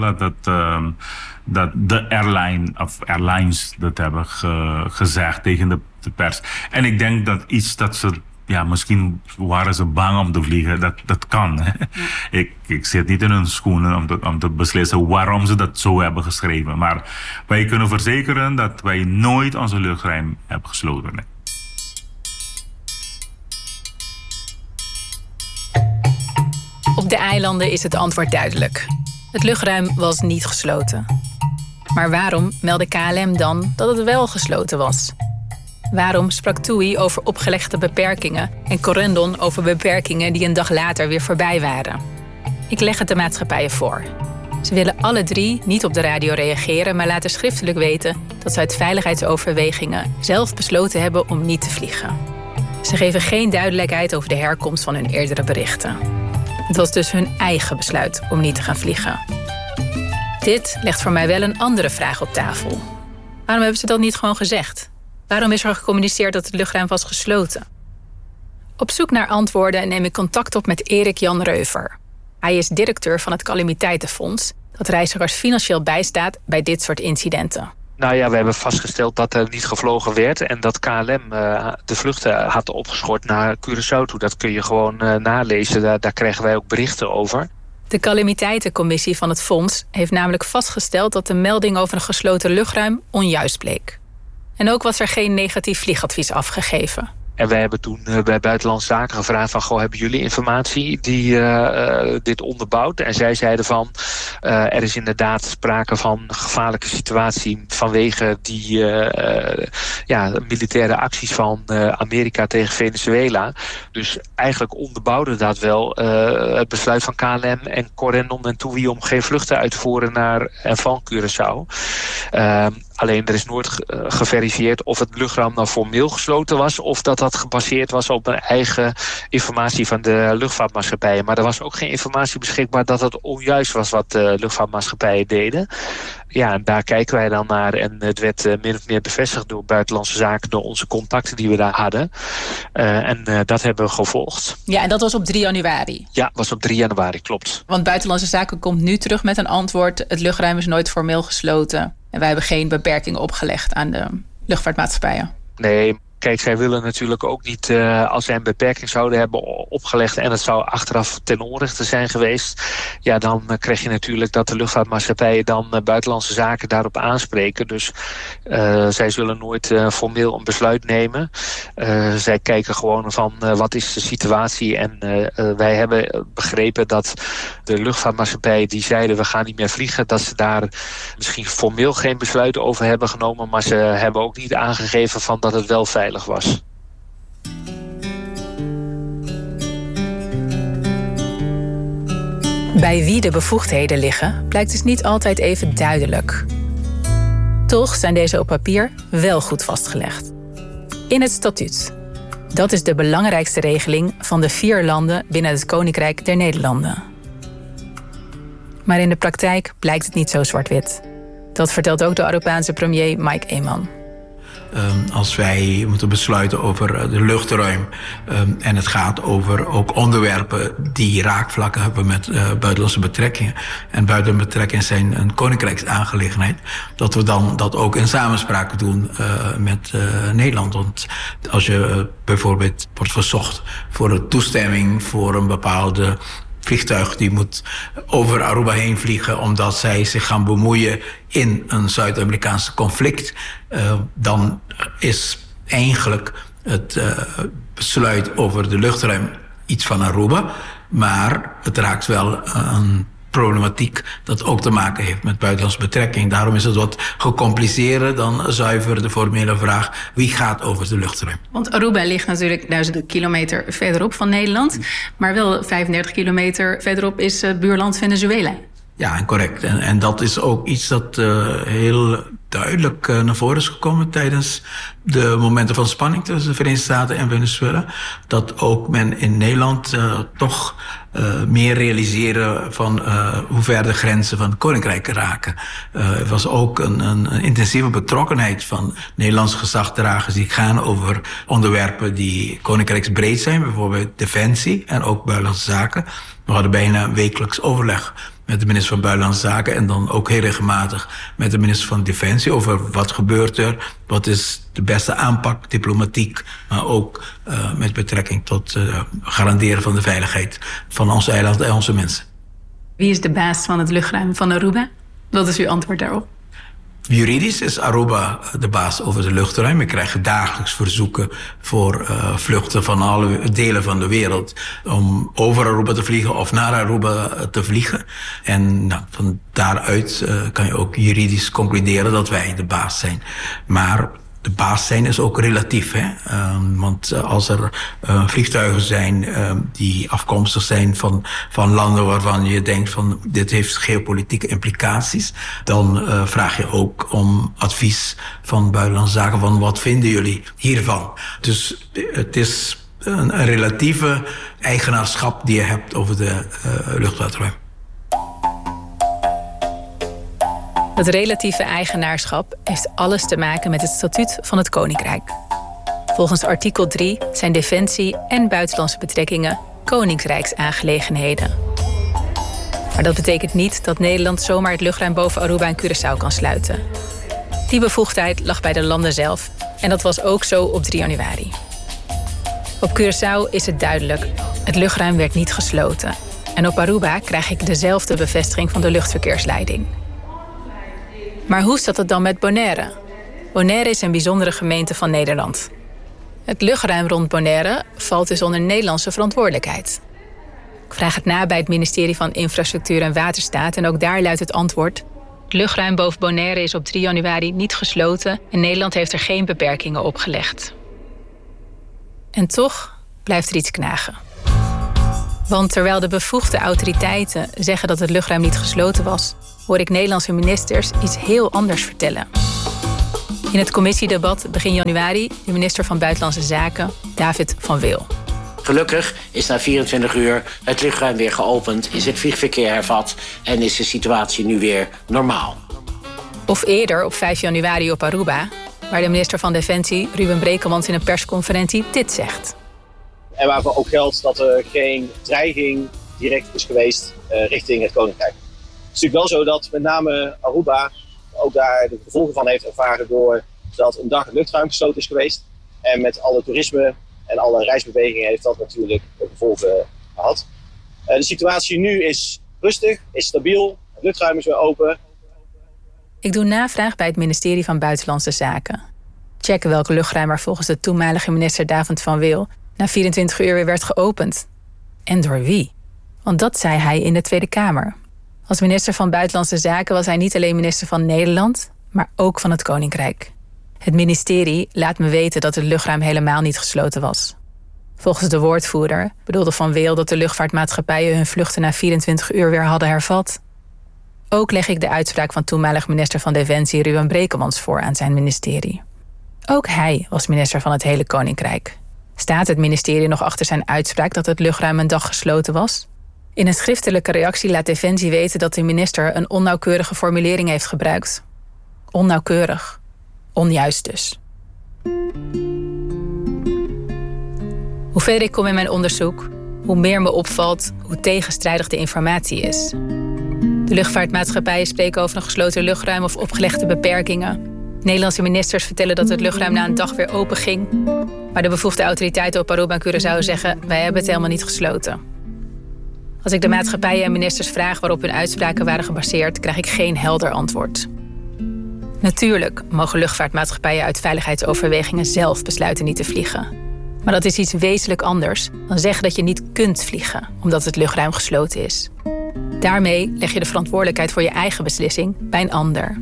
dat de airlines dat hebben gezegd tegen de pers. En ik denk dat dat ze... Ja, misschien waren ze bang om te vliegen. Dat kan. Hè? Ja. Ik zit niet in hun schoenen om te beslissen waarom ze dat zo hebben geschreven. Maar wij kunnen verzekeren dat wij nooit onze luchtruim hebben gesloten. Nee. Op de eilanden is het antwoord duidelijk. Het luchtruim was niet gesloten. Maar waarom meldde KLM dan dat het wel gesloten was? Waarom sprak TUI over opgelegde beperkingen en Corendon over beperkingen die een dag later weer voorbij waren? Ik leg het de maatschappijen voor. Ze willen alle 3 niet op de radio reageren, maar laten schriftelijk weten dat ze uit veiligheidsoverwegingen zelf besloten hebben om niet te vliegen. Ze geven geen duidelijkheid over de herkomst van hun eerdere berichten. Het was dus hun eigen besluit om niet te gaan vliegen. Dit legt voor mij wel een andere vraag op tafel. Waarom hebben ze dat niet gewoon gezegd? Waarom is er gecommuniceerd dat het luchtruim was gesloten? Op zoek naar antwoorden neem ik contact op met Erik Jan Reuver. Hij is directeur van het Calamiteitenfonds, dat reizigers financieel bijstaat bij dit soort incidenten. Nou ja, we hebben vastgesteld dat er niet gevlogen werd en dat KLM de vluchten had opgeschort naar Curaçao toe. Dat kun je gewoon nalezen, daar krijgen wij ook berichten over. De Calamiteitencommissie van het fonds heeft namelijk vastgesteld dat de melding over een gesloten luchtruim onjuist bleek. En ook was er geen negatief vliegadvies afgegeven. En wij hebben toen bij Buitenlandse Zaken gevraagd van, goh, hebben jullie informatie die dit onderbouwt? En zij zeiden van, er is inderdaad sprake van een gevaarlijke situatie vanwege die militaire acties van Amerika tegen Venezuela. Dus eigenlijk onderbouwde dat wel het besluit van KLM en Corendon en TUI om geen vluchten uit te voeren naar en van Curaçao. Alleen er is nooit geverifieerd of het luchtruim nou formeel gesloten was of dat gebaseerd was op een eigen informatie van de luchtvaartmaatschappijen. Maar er was ook geen informatie beschikbaar dat het onjuist was wat de luchtvaartmaatschappijen deden. Ja, en daar kijken wij dan naar en het werd min of meer bevestigd door Buitenlandse Zaken, door onze contacten die we daar hadden. En dat hebben we gevolgd. Ja, en dat was op 3 januari? Ja, was op 3 januari, klopt. Want Buitenlandse Zaken komt nu terug met een antwoord, het luchtruim is nooit formeel gesloten. En wij hebben geen beperkingen opgelegd aan de luchtvaartmaatschappijen. Nee, kijk, zij willen natuurlijk ook niet, als zij een beperking zouden hebben opgelegd en het zou achteraf ten onrechte zijn geweest, ja, dan krijg je natuurlijk dat de luchtvaartmaatschappijen dan Buitenlandse Zaken daarop aanspreken. Dus zij zullen nooit formeel een besluit nemen. Zij kijken gewoon van wat is de situatie en wij hebben begrepen dat de luchtvaartmaatschappijen die zeiden we gaan niet meer vliegen, dat ze daar misschien formeel geen besluit over hebben genomen, maar ze hebben ook niet aangegeven van dat het wel veilig was. Bij wie de bevoegdheden liggen, blijkt dus niet altijd even duidelijk. Toch zijn deze op papier wel goed vastgelegd. In het statuut. Dat is de belangrijkste regeling van de 4 landen binnen het Koninkrijk der Nederlanden. Maar in de praktijk blijkt het niet zo zwart-wit. Dat vertelt ook de Arubaanse premier Mike Eman. Als wij moeten besluiten over de luchtruim en het gaat over ook onderwerpen die raakvlakken hebben met buitenlandse betrekkingen. En buitenlandse betrekkingen zijn een koninkrijksaangelegenheid. Dat we dan dat ook in samenspraak doen met Nederland. Want als je bijvoorbeeld wordt verzocht voor een toestemming voor een bepaalde vliegtuig die moet over Aruba heen vliegen omdat zij zich gaan bemoeien in een Zuid-Amerikaanse conflict, dan is eigenlijk het besluit over de luchtruim iets van Aruba, maar het raakt wel een problematiek dat ook te maken heeft met buitenlandse betrekking. Daarom is het wat gecompliceerder dan zuiver de formele vraag wie gaat over de luchtruim. Want Aruba ligt natuurlijk 1000 kilometer verderop van Nederland, maar wel 35 kilometer verderop is buurland Venezuela. Ja, correct. En dat is ook iets dat heel duidelijk naar voren is gekomen tijdens de momenten van spanning tussen de Verenigde Staten en Venezuela. Dat ook men in Nederland toch meer realiseren van hoe ver de grenzen van het Koninkrijk raken. Er was ook een intensieve betrokkenheid van Nederlandse gezagdragers die gaan over onderwerpen die koninkrijksbreed zijn, bijvoorbeeld defensie en ook buitenlandse zaken. We hadden bijna wekelijks overleg met de minister van Buitenlandse Zaken en dan ook heel regelmatig met de minister van Defensie over wat gebeurt er, wat is de beste aanpak, diplomatiek, maar ook met betrekking tot garanderen van de veiligheid van ons eiland en onze mensen. Wie is de baas van het luchtruim van Aruba? Wat is uw antwoord daarop? Juridisch is Aruba de baas over de luchtruim. We krijgen dagelijks verzoeken voor vluchten van alle delen van de wereld om over Aruba te vliegen of naar Aruba te vliegen. En van daaruit kan je ook juridisch concluderen dat wij de baas zijn. Maar de baas zijn is ook relatief. Hè? Want als er vliegtuigen zijn die afkomstig zijn van landen waarvan je denkt van dit heeft geopolitieke implicaties, dan vraag je ook om advies van Buitenlandse Zaken van wat vinden jullie hiervan. Dus het is een relatieve eigenaarschap die je hebt over de luchtvaartruim. Het relatieve eigenaarschap heeft alles te maken met het statuut van het Koninkrijk. Volgens artikel 3 zijn defensie en buitenlandse betrekkingen koninkrijksaangelegenheden. Maar dat betekent niet dat Nederland zomaar het luchtruim boven Aruba en Curaçao kan sluiten. Die bevoegdheid lag bij de landen zelf en dat was ook zo op 3 januari. Op Curaçao is het duidelijk, het luchtruim werd niet gesloten. En op Aruba krijg ik dezelfde bevestiging van de luchtverkeersleiding. Maar hoe zat het dan met Bonaire? Bonaire is een bijzondere gemeente van Nederland. Het luchtruim rond Bonaire valt dus onder Nederlandse verantwoordelijkheid. Ik vraag het na bij het ministerie van Infrastructuur en Waterstaat en ook daar luidt het antwoord: het luchtruim boven Bonaire is op 3 januari niet gesloten en Nederland heeft er geen beperkingen opgelegd. En toch blijft er iets knagen. Want terwijl de bevoegde autoriteiten zeggen dat het luchtruim niet gesloten was, hoor ik Nederlandse ministers iets heel anders vertellen. In het commissiedebat begin januari de minister van Buitenlandse Zaken, David van Wil. Gelukkig is na 24 uur het luchtruim weer geopend, is het vliegverkeer hervat en is de situatie nu weer normaal. Of eerder op 5 januari op Aruba, waar de minister van Defensie, Ruben Brekelmans, in een persconferentie dit zegt. En waarvan ook geldt dat er geen dreiging direct is geweest richting het Koninkrijk. Het is natuurlijk wel zo dat met name Aruba ook daar de gevolgen van heeft ervaren doordat een dag het luchtruim gesloten is geweest. En met alle toerisme en alle reisbewegingen heeft dat natuurlijk gevolgen gehad. De situatie nu is rustig, is stabiel, het luchtruim is weer open. Ik doe navraag bij het ministerie van Buitenlandse Zaken. Checken welke luchtruim er volgens de toenmalige minister David van Wil na 24 uur weer werd geopend. En door wie? Want dat zei hij in de Tweede Kamer. Als minister van Buitenlandse Zaken was hij niet alleen minister van Nederland, maar ook van het Koninkrijk. Het ministerie laat me weten dat het luchtruim helemaal niet gesloten was. Volgens de woordvoerder bedoelde Van Wil dat de luchtvaartmaatschappijen hun vluchten na 24 uur weer hadden hervat. Ook leg ik de uitspraak van toenmalig minister van Defensie Ruben Brekelmans voor aan zijn ministerie. Ook hij was minister van het hele Koninkrijk. Staat het ministerie nog achter zijn uitspraak dat het luchtruim een dag gesloten was? In een schriftelijke reactie laat Defensie weten dat de minister een onnauwkeurige formulering heeft gebruikt. Onnauwkeurig. Onjuist dus. Hoe verder ik kom in mijn onderzoek, hoe meer me opvalt hoe tegenstrijdig de informatie is. De luchtvaartmaatschappijen spreken over een gesloten luchtruim of opgelegde beperkingen. Nederlandse ministers vertellen dat het luchtruim na een dag weer open ging. Maar de bevoegde autoriteiten op Aruba en Curaçao zeggen: wij hebben het helemaal niet gesloten. Als ik de maatschappijen en ministers vraag waarop hun uitspraken waren gebaseerd, krijg ik geen helder antwoord. Natuurlijk mogen luchtvaartmaatschappijen uit veiligheidsoverwegingen zelf besluiten niet te vliegen. Maar dat is iets wezenlijk anders dan zeggen dat je niet kunt vliegen omdat het luchtruim gesloten is. Daarmee leg je de verantwoordelijkheid voor je eigen beslissing bij een ander.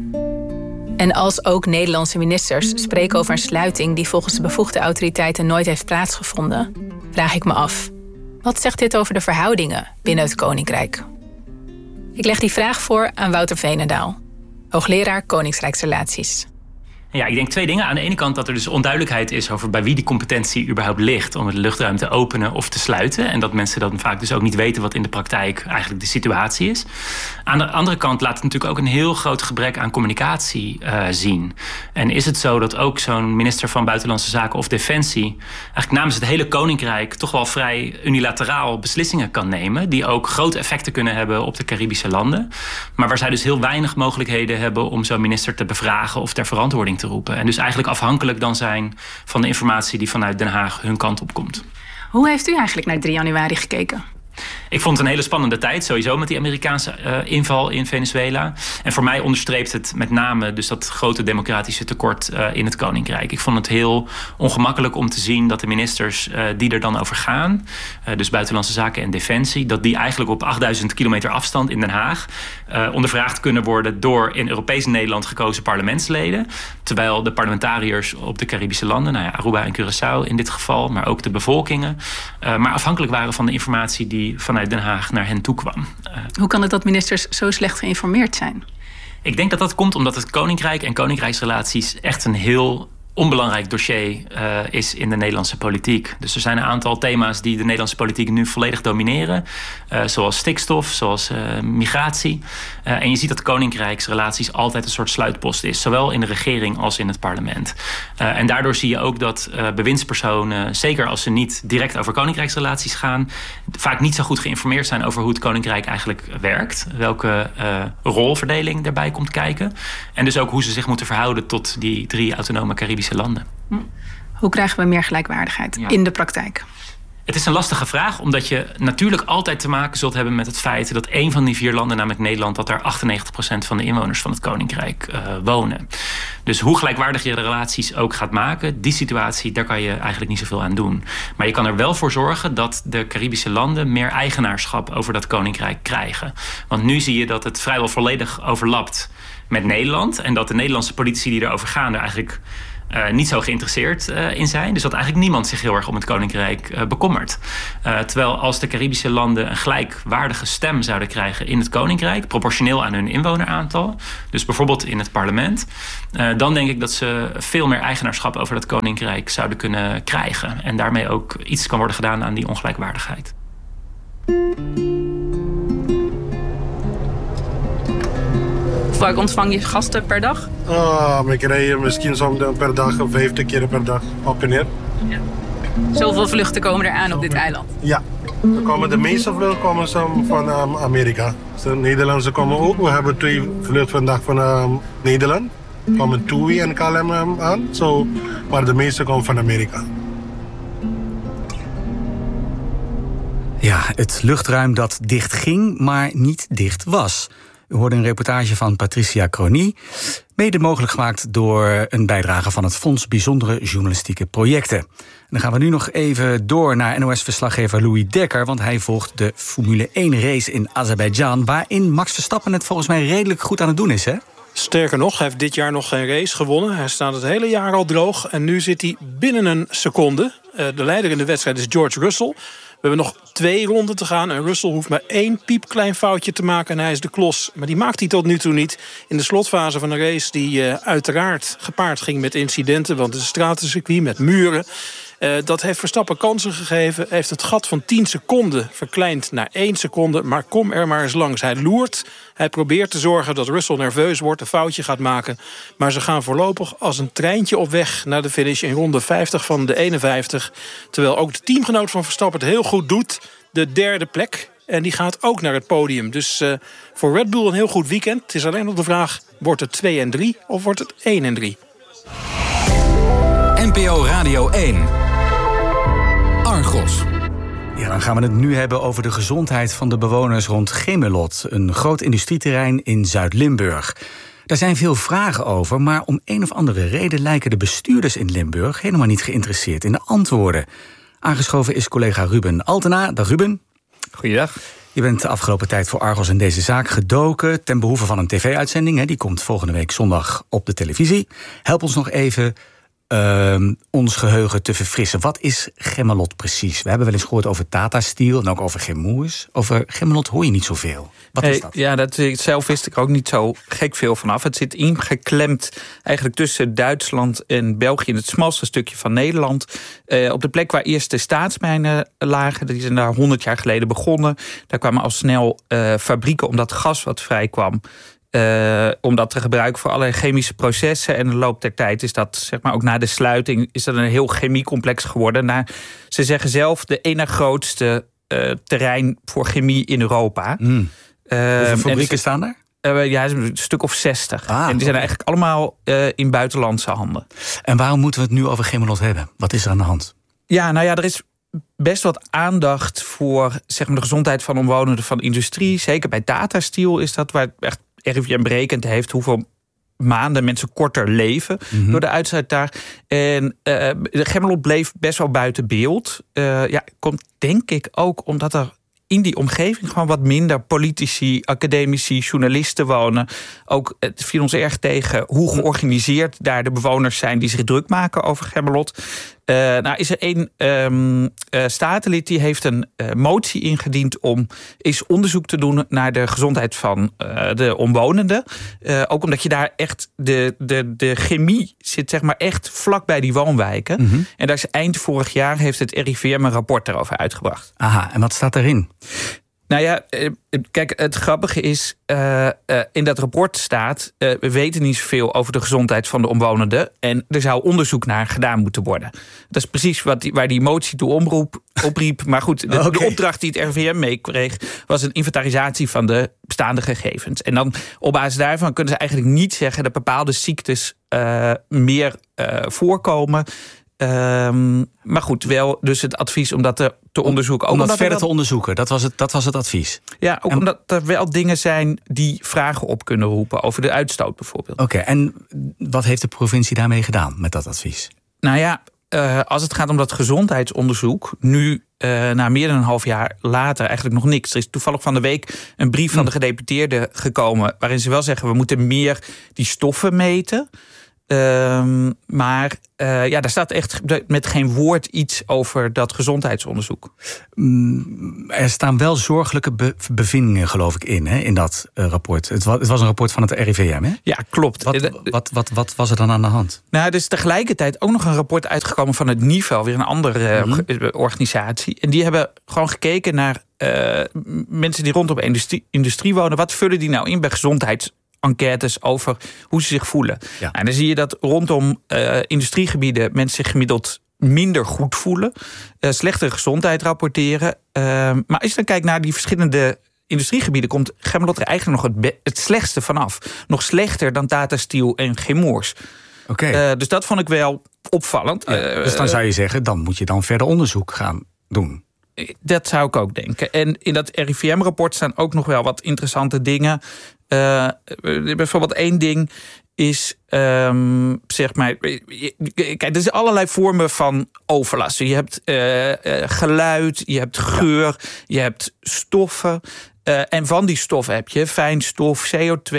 En als ook Nederlandse ministers spreken over een sluiting die volgens de bevoegde autoriteiten nooit heeft plaatsgevonden, vraag ik me af: wat zegt dit over de verhoudingen binnen het Koninkrijk? Ik leg die vraag voor aan Wouter Veenendaal, hoogleraar Koningsrijksrelaties. Ja, ik denk 2 dingen. Aan de ene kant dat er dus onduidelijkheid is over bij wie die competentie überhaupt ligt om het luchtruim te openen of te sluiten. En dat mensen dan vaak dus ook niet weten wat in de praktijk eigenlijk de situatie is. Aan de andere kant laat het natuurlijk ook een heel groot gebrek aan communicatie zien. En is het zo dat ook zo'n minister van Buitenlandse Zaken of Defensie eigenlijk namens het hele Koninkrijk toch wel vrij unilateraal beslissingen kan nemen, die ook grote effecten kunnen hebben op de Caribische landen. Maar waar zij dus heel weinig mogelijkheden hebben om zo'n minister te bevragen of ter verantwoording te roepen. En dus eigenlijk afhankelijk dan zijn van de informatie die vanuit Den Haag hun kant op komt. Hoe heeft u eigenlijk naar 3 januari gekeken? Ik vond het een hele spannende tijd, sowieso met die Amerikaanse inval in Venezuela. En voor mij onderstreept het met name dus dat grote democratische tekort in het Koninkrijk. Ik vond het heel ongemakkelijk om te zien dat de ministers die er dan over gaan, dus Buitenlandse Zaken en Defensie, dat die eigenlijk op 8000 kilometer afstand in Den Haag ondervraagd kunnen worden door in Europees Nederland gekozen parlementsleden. Terwijl de parlementariërs op de Caribische landen, nou ja, Aruba en Curaçao in dit geval, maar ook de bevolkingen, maar afhankelijk waren van de informatie die vanuit Den Haag naar hen toe kwam. Hoe kan het dat ministers zo slecht geïnformeerd zijn? Ik denk dat dat komt omdat het Koninkrijk en Koninkrijksrelaties echt een heel onbelangrijk dossier is in de Nederlandse politiek. Dus er zijn een aantal thema's die de Nederlandse politiek nu volledig domineren. Zoals stikstof, zoals migratie. En je ziet dat Koninkrijksrelaties altijd een soort sluitpost is. Zowel in de regering als in het parlement. En daardoor zie je ook dat bewindspersonen, zeker als ze niet direct over Koninkrijksrelaties gaan, vaak niet zo goed geïnformeerd zijn over hoe het Koninkrijk eigenlijk werkt. Welke rolverdeling daarbij komt kijken. En dus ook hoe ze zich moeten verhouden tot die 3 autonome Caribische landen. Hoe krijgen we meer gelijkwaardigheid in de praktijk? Het is een lastige vraag, omdat je natuurlijk altijd te maken zult hebben met het feit dat 1 van die 4 landen, namelijk Nederland, dat daar 98% van de inwoners van het Koninkrijk wonen. Dus hoe gelijkwaardig je de relaties ook gaat maken, die situatie, daar kan je eigenlijk niet zoveel aan doen. Maar je kan er wel voor zorgen dat de Caribische landen meer eigenaarschap over dat Koninkrijk krijgen. Want nu zie je dat het vrijwel volledig overlapt met Nederland en dat de Nederlandse politici die erover gaan er eigenlijk niet zo geïnteresseerd in zijn. Dus dat eigenlijk niemand zich heel erg om het Koninkrijk bekommert. Terwijl als de Caribische landen een gelijkwaardige stem zouden krijgen in het Koninkrijk, proportioneel aan hun inwoneraantal, dus bijvoorbeeld in het parlement, dan denk ik dat ze veel meer eigenaarschap over dat Koninkrijk zouden kunnen krijgen. En daarmee ook iets kan worden gedaan aan die ongelijkwaardigheid. Hoe vaak ontvang je gasten per dag? Ik rij misschien soms per dag of 50 keer per dag op en neer. Ja. Zoveel vluchten komen er aan op dit eiland? Ja, de meeste vluchten komen van Amerika. De Nederlandse komen ook. We hebben 2 vluchten vandaag van Nederland. Komen TUI en KLM aan. Maar de meeste komen van Amerika. Ja, het luchtruim dat dicht ging, maar niet dicht was. U hoorde een reportage van Patricia Crony, mede mogelijk gemaakt door een bijdrage van het Fonds Bijzondere Journalistieke Projecten. En dan gaan we nu nog even door naar NOS-verslaggever Louis Dekker, want hij volgt de Formule 1-race in Azerbeidzjan, waarin Max Verstappen het volgens mij redelijk goed aan het doen is, hè? Sterker nog, hij heeft dit jaar nog geen race gewonnen. Hij staat het hele jaar al droog en nu zit hij binnen een seconde. De leider in de wedstrijd is George Russell. We hebben nog 2 ronden te gaan en Russell hoeft maar 1 piepklein foutje te maken en hij is de klos. Maar die maakt hij tot nu toe niet. In de slotfase van een race die uiteraard gepaard ging met incidenten, want het is een stratencircuit met muren. Dat heeft Verstappen kansen gegeven. Heeft het gat van 10 seconden verkleind naar 1 seconde. Maar kom er maar eens langs. Hij loert. Hij probeert te zorgen dat Russell nerveus wordt, een foutje gaat maken. Maar ze gaan voorlopig als een treintje op weg naar de finish in ronde 50 van de 51. Terwijl ook de teamgenoot van Verstappen het heel goed doet. De 3e plek. En die gaat ook naar het podium. Dus voor Red Bull een heel goed weekend. Het is alleen nog de vraag, wordt het 2 en 3 of wordt het 1 en 3? NPO Radio 1. Argos. Ja, dan gaan we het nu hebben over de gezondheid van de bewoners rond Gemmelot, een groot industrieterrein in Zuid-Limburg. Daar zijn veel vragen over, maar om een of andere reden lijken de bestuurders in Limburg helemaal niet geïnteresseerd in de antwoorden. Aangeschoven is collega Ruben Altena. Dag Ruben. Goeiedag. Je bent de afgelopen tijd voor Argos in deze zaak gedoken ten behoeve van een tv-uitzending. Die komt volgende week zondag op de televisie. Help ons nog even ons geheugen te verfrissen. Wat is Gemmelot precies? We hebben wel eens gehoord over Tata Steel en ook over Chemours. Over Gemmelot hoor je niet zoveel. Wat is dat? Ja, zelf wist ik ook niet zo gek veel vanaf. Het zit ingeklemd eigenlijk tussen Duitsland en België in het smalste stukje van Nederland. Op de plek waar eerst de staatsmijnen lagen, die zijn daar 100 jaar geleden begonnen. Daar kwamen al snel fabrieken, omdat gas wat vrij kwam. Om dat te gebruiken voor allerlei chemische processen. En in de loop der tijd is dat, zeg maar, ook na de sluiting, is dat een heel chemiecomplex geworden. Ze zeggen zelf de ene grootste terrein voor chemie in Europa. Hoeveel fabrieken staan er? Ja, een stuk of 60. En die zijn eigenlijk allemaal in buitenlandse handen. En waarom moeten we het nu over Gemmelot hebben? Wat is er aan de hand? Ja, nou ja, er is best wat aandacht voor, zeg maar, de gezondheid van omwonenden van industrie. Zeker bij Tata Steel is dat waar echt RIVM berekend heeft hoeveel maanden mensen korter leven door de uitstoot daar. En Gemmelot bleef best wel buiten beeld. Komt denk ik ook omdat er in die omgeving gewoon wat minder politici, academici, journalisten wonen. Ook het viel ons erg tegen hoe georganiseerd daar de bewoners zijn die zich druk maken over Gemmelot. Is er één statenlid die heeft een motie ingediend om eens onderzoek te doen naar de gezondheid van de omwonenden. Ook omdat je daar echt de chemie zit, zeg maar, echt vlak bij die woonwijken. En daar is eind vorig jaar heeft het RIVM een rapport daarover uitgebracht. Aha, en wat staat daarin? Nou ja, kijk, het grappige is, in dat rapport staat, we weten niet zoveel over de gezondheid van de omwonenden en er zou onderzoek naar gedaan moeten worden. Dat is precies waar die motie toe opriep. Maar goed, de opdracht die het RIVM meekreeg was een inventarisatie van de bestaande gegevens. En dan op basis daarvan kunnen ze eigenlijk niet zeggen dat bepaalde ziektes meer voorkomen. Maar goed, wel dus het advies om dat te onderzoeken. Om dat verder te onderzoeken, dat was het advies. Ja, ook omdat er wel dingen zijn die vragen op kunnen roepen. Over de uitstoot bijvoorbeeld. Oké, en wat heeft de provincie daarmee gedaan met dat advies? Nou ja, als het gaat om dat gezondheidsonderzoek, nu na meer dan een half jaar later eigenlijk nog niks. Er is toevallig van de week een brief van de gedeputeerden gekomen, waarin ze wel zeggen, we moeten meer die stoffen meten. Maar daar staat echt met geen woord iets over dat gezondheidsonderzoek. Er staan wel zorgelijke bevindingen, geloof ik, in dat rapport. Het was een rapport van het RIVM, hè? Ja, klopt. Wat was er dan aan de hand? Nou, er is tegelijkertijd ook nog een rapport uitgekomen van het NIVEL, weer een andere organisatie. En die hebben gewoon gekeken naar mensen die rondom industrie wonen. Wat vullen die nou in bij gezondheidsenquêtes over hoe ze zich voelen? Ja. En dan zie je dat rondom industriegebieden mensen zich gemiddeld minder goed voelen, slechtere gezondheid rapporteren. Maar als je dan kijkt naar die verschillende industriegebieden, komt Gemmelot er eigenlijk nog het slechtste vanaf. Nog slechter dan Tata Steel en Chemours. Okay. Dus dat vond ik wel opvallend. Dus dan zou je zeggen, dan moet je dan verder onderzoek gaan doen. Dat zou ik ook denken. En in dat RIVM-rapport staan ook nog wel wat interessante dingen. Bijvoorbeeld één ding is, zeg maar, kijk, er zijn allerlei vormen van overlast. Je hebt geluid, je hebt geur, je hebt stoffen. En van die stoffen heb je fijnstof, CO2.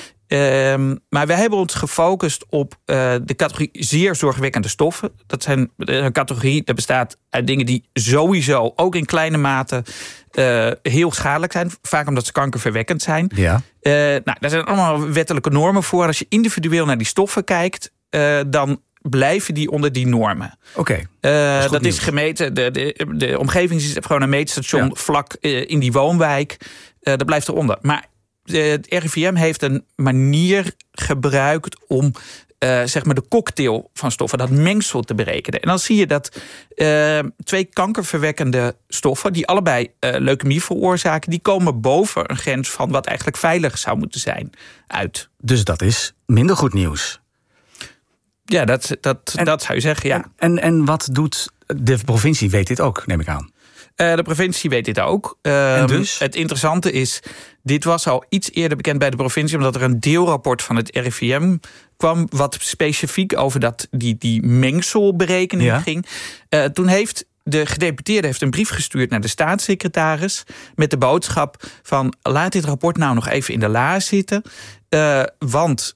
Maar wij hebben ons gefocust op de categorie zeer zorgwekkende stoffen. Dat zijn een categorie dat bestaat uit dingen die sowieso ook in kleine mate heel schadelijk zijn. Vaak omdat ze kankerverwekkend zijn. Ja. Daar zijn allemaal wettelijke normen voor. Als je individueel naar die stoffen kijkt, dan blijven die onder die normen. Oké. Dat is gemeten. De omgeving is gewoon een meetstation vlak in die woonwijk. Dat blijft eronder. Maar het RIVM heeft een manier gebruikt om zeg maar de cocktail van stoffen, dat mengsel te berekenen. En dan zie je dat 2 kankerverwekkende stoffen, die allebei leukemie veroorzaken, die komen boven een grens van wat eigenlijk veilig zou moeten zijn uit. Dus dat is minder goed nieuws. Ja, dat zou je zeggen, ja. En wat doet de provincie? Weet dit ook, neem ik aan. De provincie weet dit ook. En dus? Het interessante is, dit was al iets eerder bekend bij de provincie, omdat er een deelrapport van het RIVM kwam, wat specifiek over die mengselberekening ging. Toen heeft de gedeputeerde een brief gestuurd naar de staatssecretaris met de boodschap van, laat dit rapport nou nog even in de la zitten. Want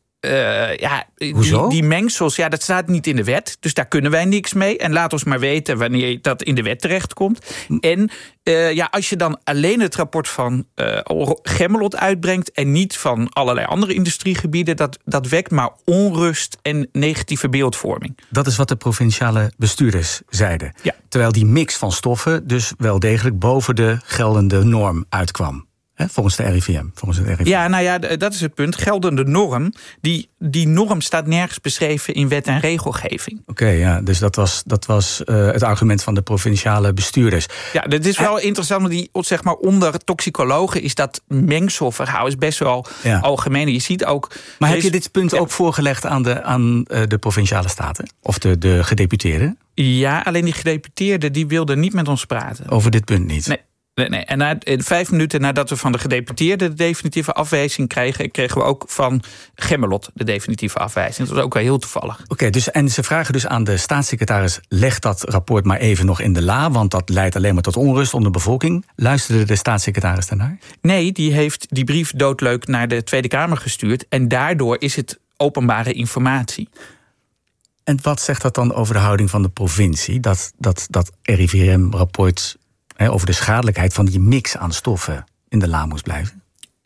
die mengsels, dat staat niet in de wet. Dus daar kunnen wij niks mee. En laat ons maar weten wanneer dat in de wet terechtkomt. En als je dan alleen het rapport van Gemmelot uitbrengt en niet van allerlei andere industriegebieden, dat wekt maar onrust en negatieve beeldvorming. Dat is wat de provinciale bestuurders zeiden. Ja. Terwijl die mix van stoffen dus wel degelijk boven de geldende norm uitkwam. Volgens de RIVM. Ja, nou ja, dat is het punt. Geldende norm, die norm staat nergens beschreven in wet en regelgeving. Oké, dus dat was het argument van de provinciale bestuurders. Ja, dat is wel interessant, zeg maar onder toxicologen is dat mengselverhaal is best wel algemeen. Je ziet ook. Maar heb je dit punt ook voorgelegd aan de provinciale staten? Of de gedeputeerden? Ja, alleen die gedeputeerden die wilden niet met ons praten. Over dit punt niet? Nee. En 5 minuten nadat we van de gedeputeerde de definitieve afwijzing kregen we ook van Gemmelot de definitieve afwijzing. Dat was ook wel heel toevallig. Oké, en ze vragen dus aan de staatssecretaris, leg dat rapport maar even nog in de la, want dat leidt alleen maar tot onrust onder de bevolking. Luisterde de staatssecretaris daarnaar? Nee, die heeft die brief doodleuk naar de Tweede Kamer gestuurd en daardoor is het openbare informatie. En wat zegt dat dan over de houding van de provincie, dat RIVM-rapport over de schadelijkheid van die mix aan stoffen in de la moest blijven?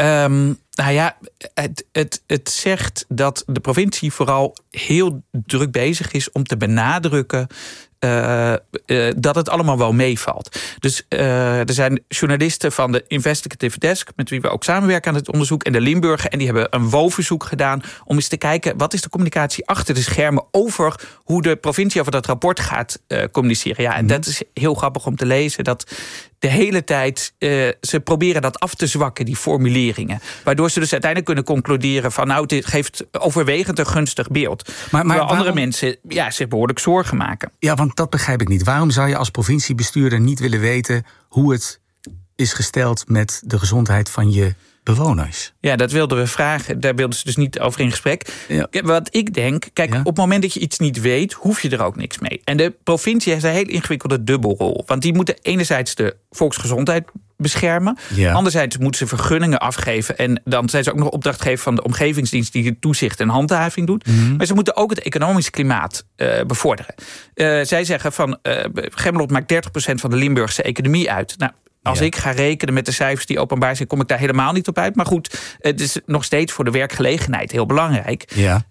Het zegt dat de provincie vooral heel druk bezig is om te benadrukken dat het allemaal wel meevalt. Dus er zijn journalisten van de Investigative Desk, met wie we ook samenwerken aan het onderzoek, en de Limburger, en die hebben een WO-verzoek gedaan om eens te kijken wat is de communicatie achter de schermen over hoe de provincie over dat rapport gaat communiceren. Ja, en dat is heel grappig om te lezen, dat de hele tijd ze proberen dat af te zwakken, die formuleringen. Waardoor ze dus uiteindelijk kunnen concluderen van, nou, dit geeft overwegend een gunstig beeld. Gemmelot. Maar andere mensen zich behoorlijk zorgen maken. Ja, want dat begrijp ik niet. Waarom zou je als provinciebestuurder niet willen weten hoe het is gesteld met de gezondheid van je bewoners? Ja, dat wilden we vragen. Daar wilden ze dus niet over in gesprek. Ja. Wat ik denk, kijk, op het moment dat je iets niet weet, hoef je er ook niks mee. En de provincie heeft een heel ingewikkelde dubbelrol. Want die moeten enerzijds de volksgezondheid beschermen. Ja. Anderzijds moeten ze vergunningen afgeven. En dan zijn ze ook nog opdrachtgever van de omgevingsdienst die toezicht en handhaving doet. Mm-hmm. Maar ze moeten ook het economisch klimaat bevorderen. Zij zeggen van Gemmelot maakt 30% van de Limburgse economie uit. Nou, als ik ga rekenen met de cijfers die openbaar zijn, kom ik daar helemaal niet op uit. Maar goed, het is nog steeds voor de werkgelegenheid heel belangrijk. Ja.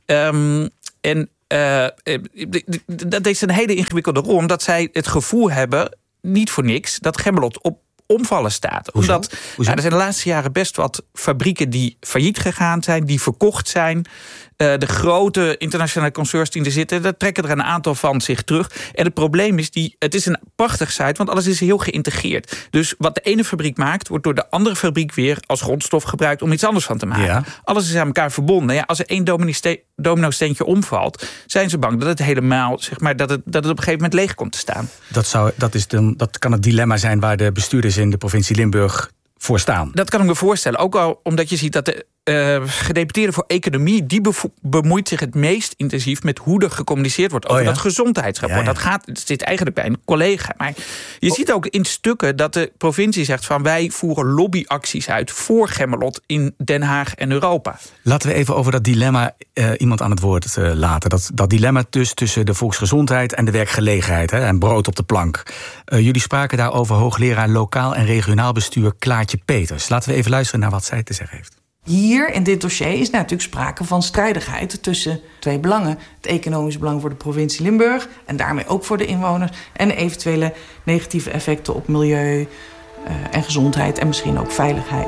Dat is een hele ingewikkelde rol, omdat zij het gevoel hebben, niet voor niks, dat Gemmelot op omvallen staat. Hoezo? Omdat er zijn de laatste jaren best wat fabrieken die failliet gegaan zijn, die verkocht zijn. De grote internationale concerns die er zitten, daar trekken er een aantal van zich terug. En het probleem is, het is een prachtig site, want alles is heel geïntegreerd. Dus wat de ene fabriek maakt, wordt door de andere fabriek weer als grondstof gebruikt om iets anders van te maken. Ja. Alles is aan elkaar verbonden. Ja, als er één domino-steentje omvalt, zijn ze bang dat het helemaal, dat het op een gegeven moment leeg komt te staan. Dat kan het dilemma zijn waar de bestuurders in de provincie Limburg voor staan. Dat kan ik me voorstellen. Ook al omdat je ziet dat de gedeputeerde voor economie, die bemoeit zich het meest intensief met hoe er gecommuniceerd wordt over dat gezondheidsrapport. Dat zit eigenlijk bij een collega. Maar je ziet ook in stukken dat de provincie zegt van wij voeren lobbyacties uit voor Gemmelot in Den Haag en Europa. Laten we even over dat dilemma iemand aan het woord laten. Dat dilemma tussen de volksgezondheid en de werkgelegenheid, en brood op de plank. Jullie spraken daarover hoogleraar lokaal en regionaal bestuur Klaartje Peters. Laten we even luisteren naar wat zij te zeggen heeft. Hier in dit dossier is natuurlijk sprake van strijdigheid tussen twee belangen. Het economisch belang voor de provincie Limburg en daarmee ook voor de inwoners. En eventuele negatieve effecten op milieu en gezondheid en misschien ook veiligheid.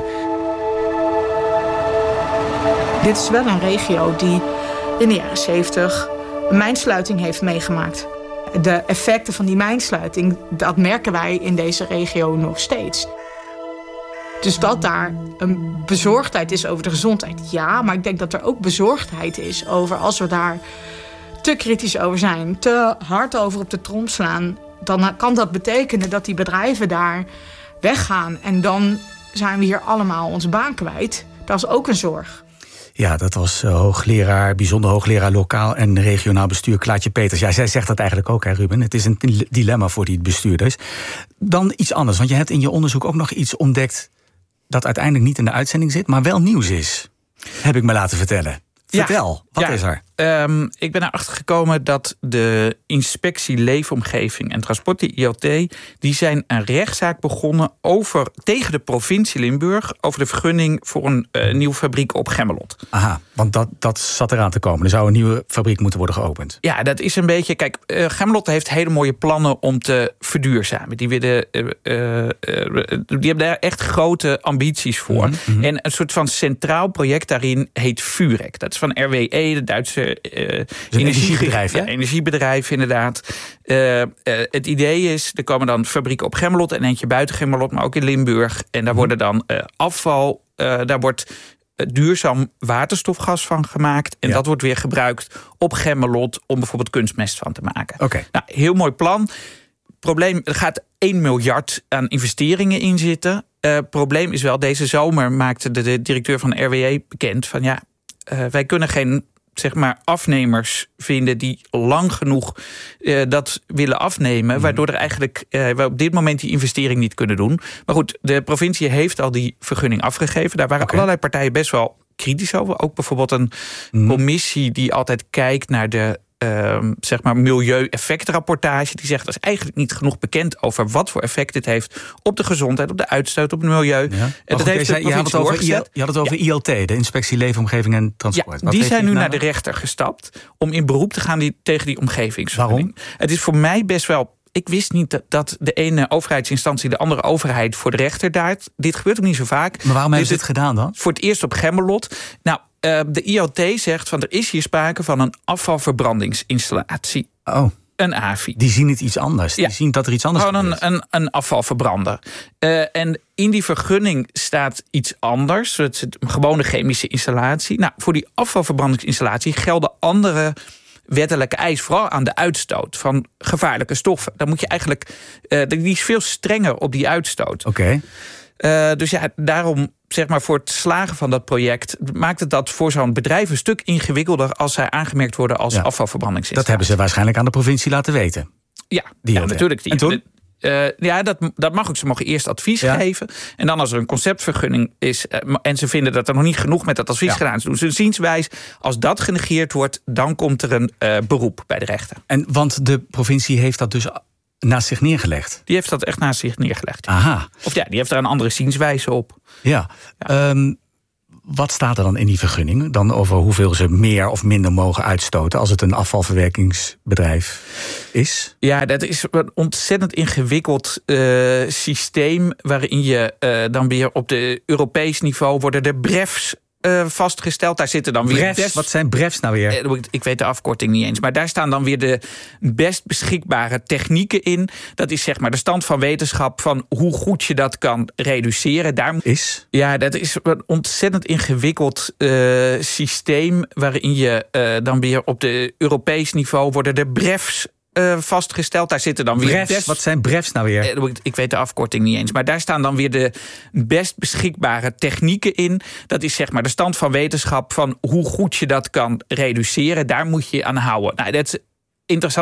Dit is wel een regio die in de jaren 70 een mijnsluiting heeft meegemaakt. De effecten van die mijnsluiting, dat merken wij in deze regio nog steeds. Dus dat daar een bezorgdheid is over de gezondheid. Ja, maar ik denk dat er ook bezorgdheid is over als we daar te kritisch over zijn, te hard over op de trom slaan, dan kan dat betekenen dat die bedrijven daar weggaan. En dan zijn we hier allemaal onze baan kwijt. Dat is ook een zorg. Ja, dat was bijzonder hoogleraar lokaal en regionaal bestuur Klaartje Peters. Ja, zij zegt dat eigenlijk ook, hè, Ruben. Het is een dilemma voor die bestuurders. Dan iets anders, want je hebt in je onderzoek ook nog iets ontdekt dat uiteindelijk niet in de uitzending zit, maar wel nieuws is. Heb ik me laten vertellen. Vertel, wat is er? Ik ben erachter gekomen dat de Inspectie Leefomgeving en Transport, die ILT, die zijn een rechtszaak begonnen tegen de provincie Limburg over de vergunning voor een nieuwe fabriek op Gemmelot. Aha, want dat zat eraan te komen. Er zou een nieuwe fabriek moeten worden geopend. Ja, dat is een beetje. Kijk, Gemmelot heeft hele mooie plannen om te verduurzamen. Die hebben daar echt grote ambities voor. Mm-hmm. En een soort van centraal project daarin heet VUREK. Dat is van RWE, de Duitse energiebedrijf, energiebedrijf, inderdaad. Het idee is, er komen dan fabrieken op Gemmelot en eentje buiten Gemmelot, maar ook in Limburg. En daar worden dan afval, daar wordt duurzaam waterstofgas van gemaakt. En dat wordt weer gebruikt op Gemmelot om bijvoorbeeld kunstmest van te maken. Okay. Nou, heel mooi plan. Probleem, er gaat 1 miljard aan investeringen in zitten. Probleem is wel, deze zomer maakte de directeur van RWE bekend van wij kunnen geen afnemers vinden die lang genoeg dat willen afnemen, waardoor er eigenlijk we op dit moment die investering niet kunnen doen. Maar goed, de provincie heeft al die vergunning afgegeven. Daar waren allerlei partijen best wel kritisch over. Ook bijvoorbeeld een commissie die altijd kijkt naar de milieueffectrapportage. Die zegt dat is eigenlijk niet genoeg bekend over wat voor effect dit heeft op de gezondheid, op de uitstoot, op het milieu. Ja. En dat heeft je had het over ILT, de Inspectie Leefomgeving en Transport. Ja, die zijn nu naar de rechter gestapt om in beroep te gaan tegen die omgevingsvergunning. Waarom? Het is voor mij best wel. Ik wist niet dat de ene overheidsinstantie de andere overheid voor de rechter daart. Dit gebeurt ook niet zo vaak. Maar waarom hebben ze dit gedaan dan? Voor het eerst op Gemmelot. Nou, de ILT zegt van er is hier sprake van een afvalverbrandingsinstallatie. Oh. Een AFI. Die zien het iets anders. Die zien dat er iets anders gebeurt. Gewoon een afvalverbrander. En in die vergunning staat iets anders. Het is een gewone chemische installatie. Nou, voor die afvalverbrandingsinstallatie gelden andere wettelijke eisen, vooral aan de uitstoot van gevaarlijke stoffen. Dan moet je eigenlijk, die is veel strenger op die uitstoot. Oké. Dus ja, daarom, zeg maar, voor het slagen van dat project maakt het dat voor zo'n bedrijf een stuk ingewikkelder als zij aangemerkt worden als afvalverbrandingsinstallatie. Dat hebben ze waarschijnlijk aan de provincie laten weten. Ja, natuurlijk. En toen? Dat mag ook. Ze mogen eerst advies geven. En dan als er een conceptvergunning is en ze vinden dat er nog niet genoeg met dat advies gedaan is, doen ze een zienswijze. Als dat genegeerd wordt, dan komt er een beroep bij de rechter. En want de provincie heeft dat dus naast zich neergelegd? Die heeft dat echt naast zich neergelegd. Aha. Of die heeft er een andere zienswijze op. Ja. Wat staat er dan in die vergunning? Dan over hoeveel ze meer of minder mogen uitstoten als het een afvalverwerkingsbedrijf is? Ja, dat is een ontzettend ingewikkeld systeem waarin je dan weer op de Europees niveau worden de brefs vastgesteld. Daar zitten dan weer Wat zijn brefs nou weer? Ik weet de afkorting niet eens. Maar daar staan dan weer de best beschikbare technieken in. Dat is zeg maar de stand van wetenschap van hoe goed je dat kan reduceren. Ja, dat is een ontzettend ingewikkeld systeem waarin je dan weer op de Europees niveau worden de brefs vastgesteld. Daar zitten dan weer Wat zijn brefs nou weer? Ik weet de afkorting niet eens. Maar daar staan dan weer de best beschikbare technieken in. Dat is zeg maar de stand van wetenschap van hoe goed je dat kan reduceren. Daar moet je aan houden. Nou, dat is interessant.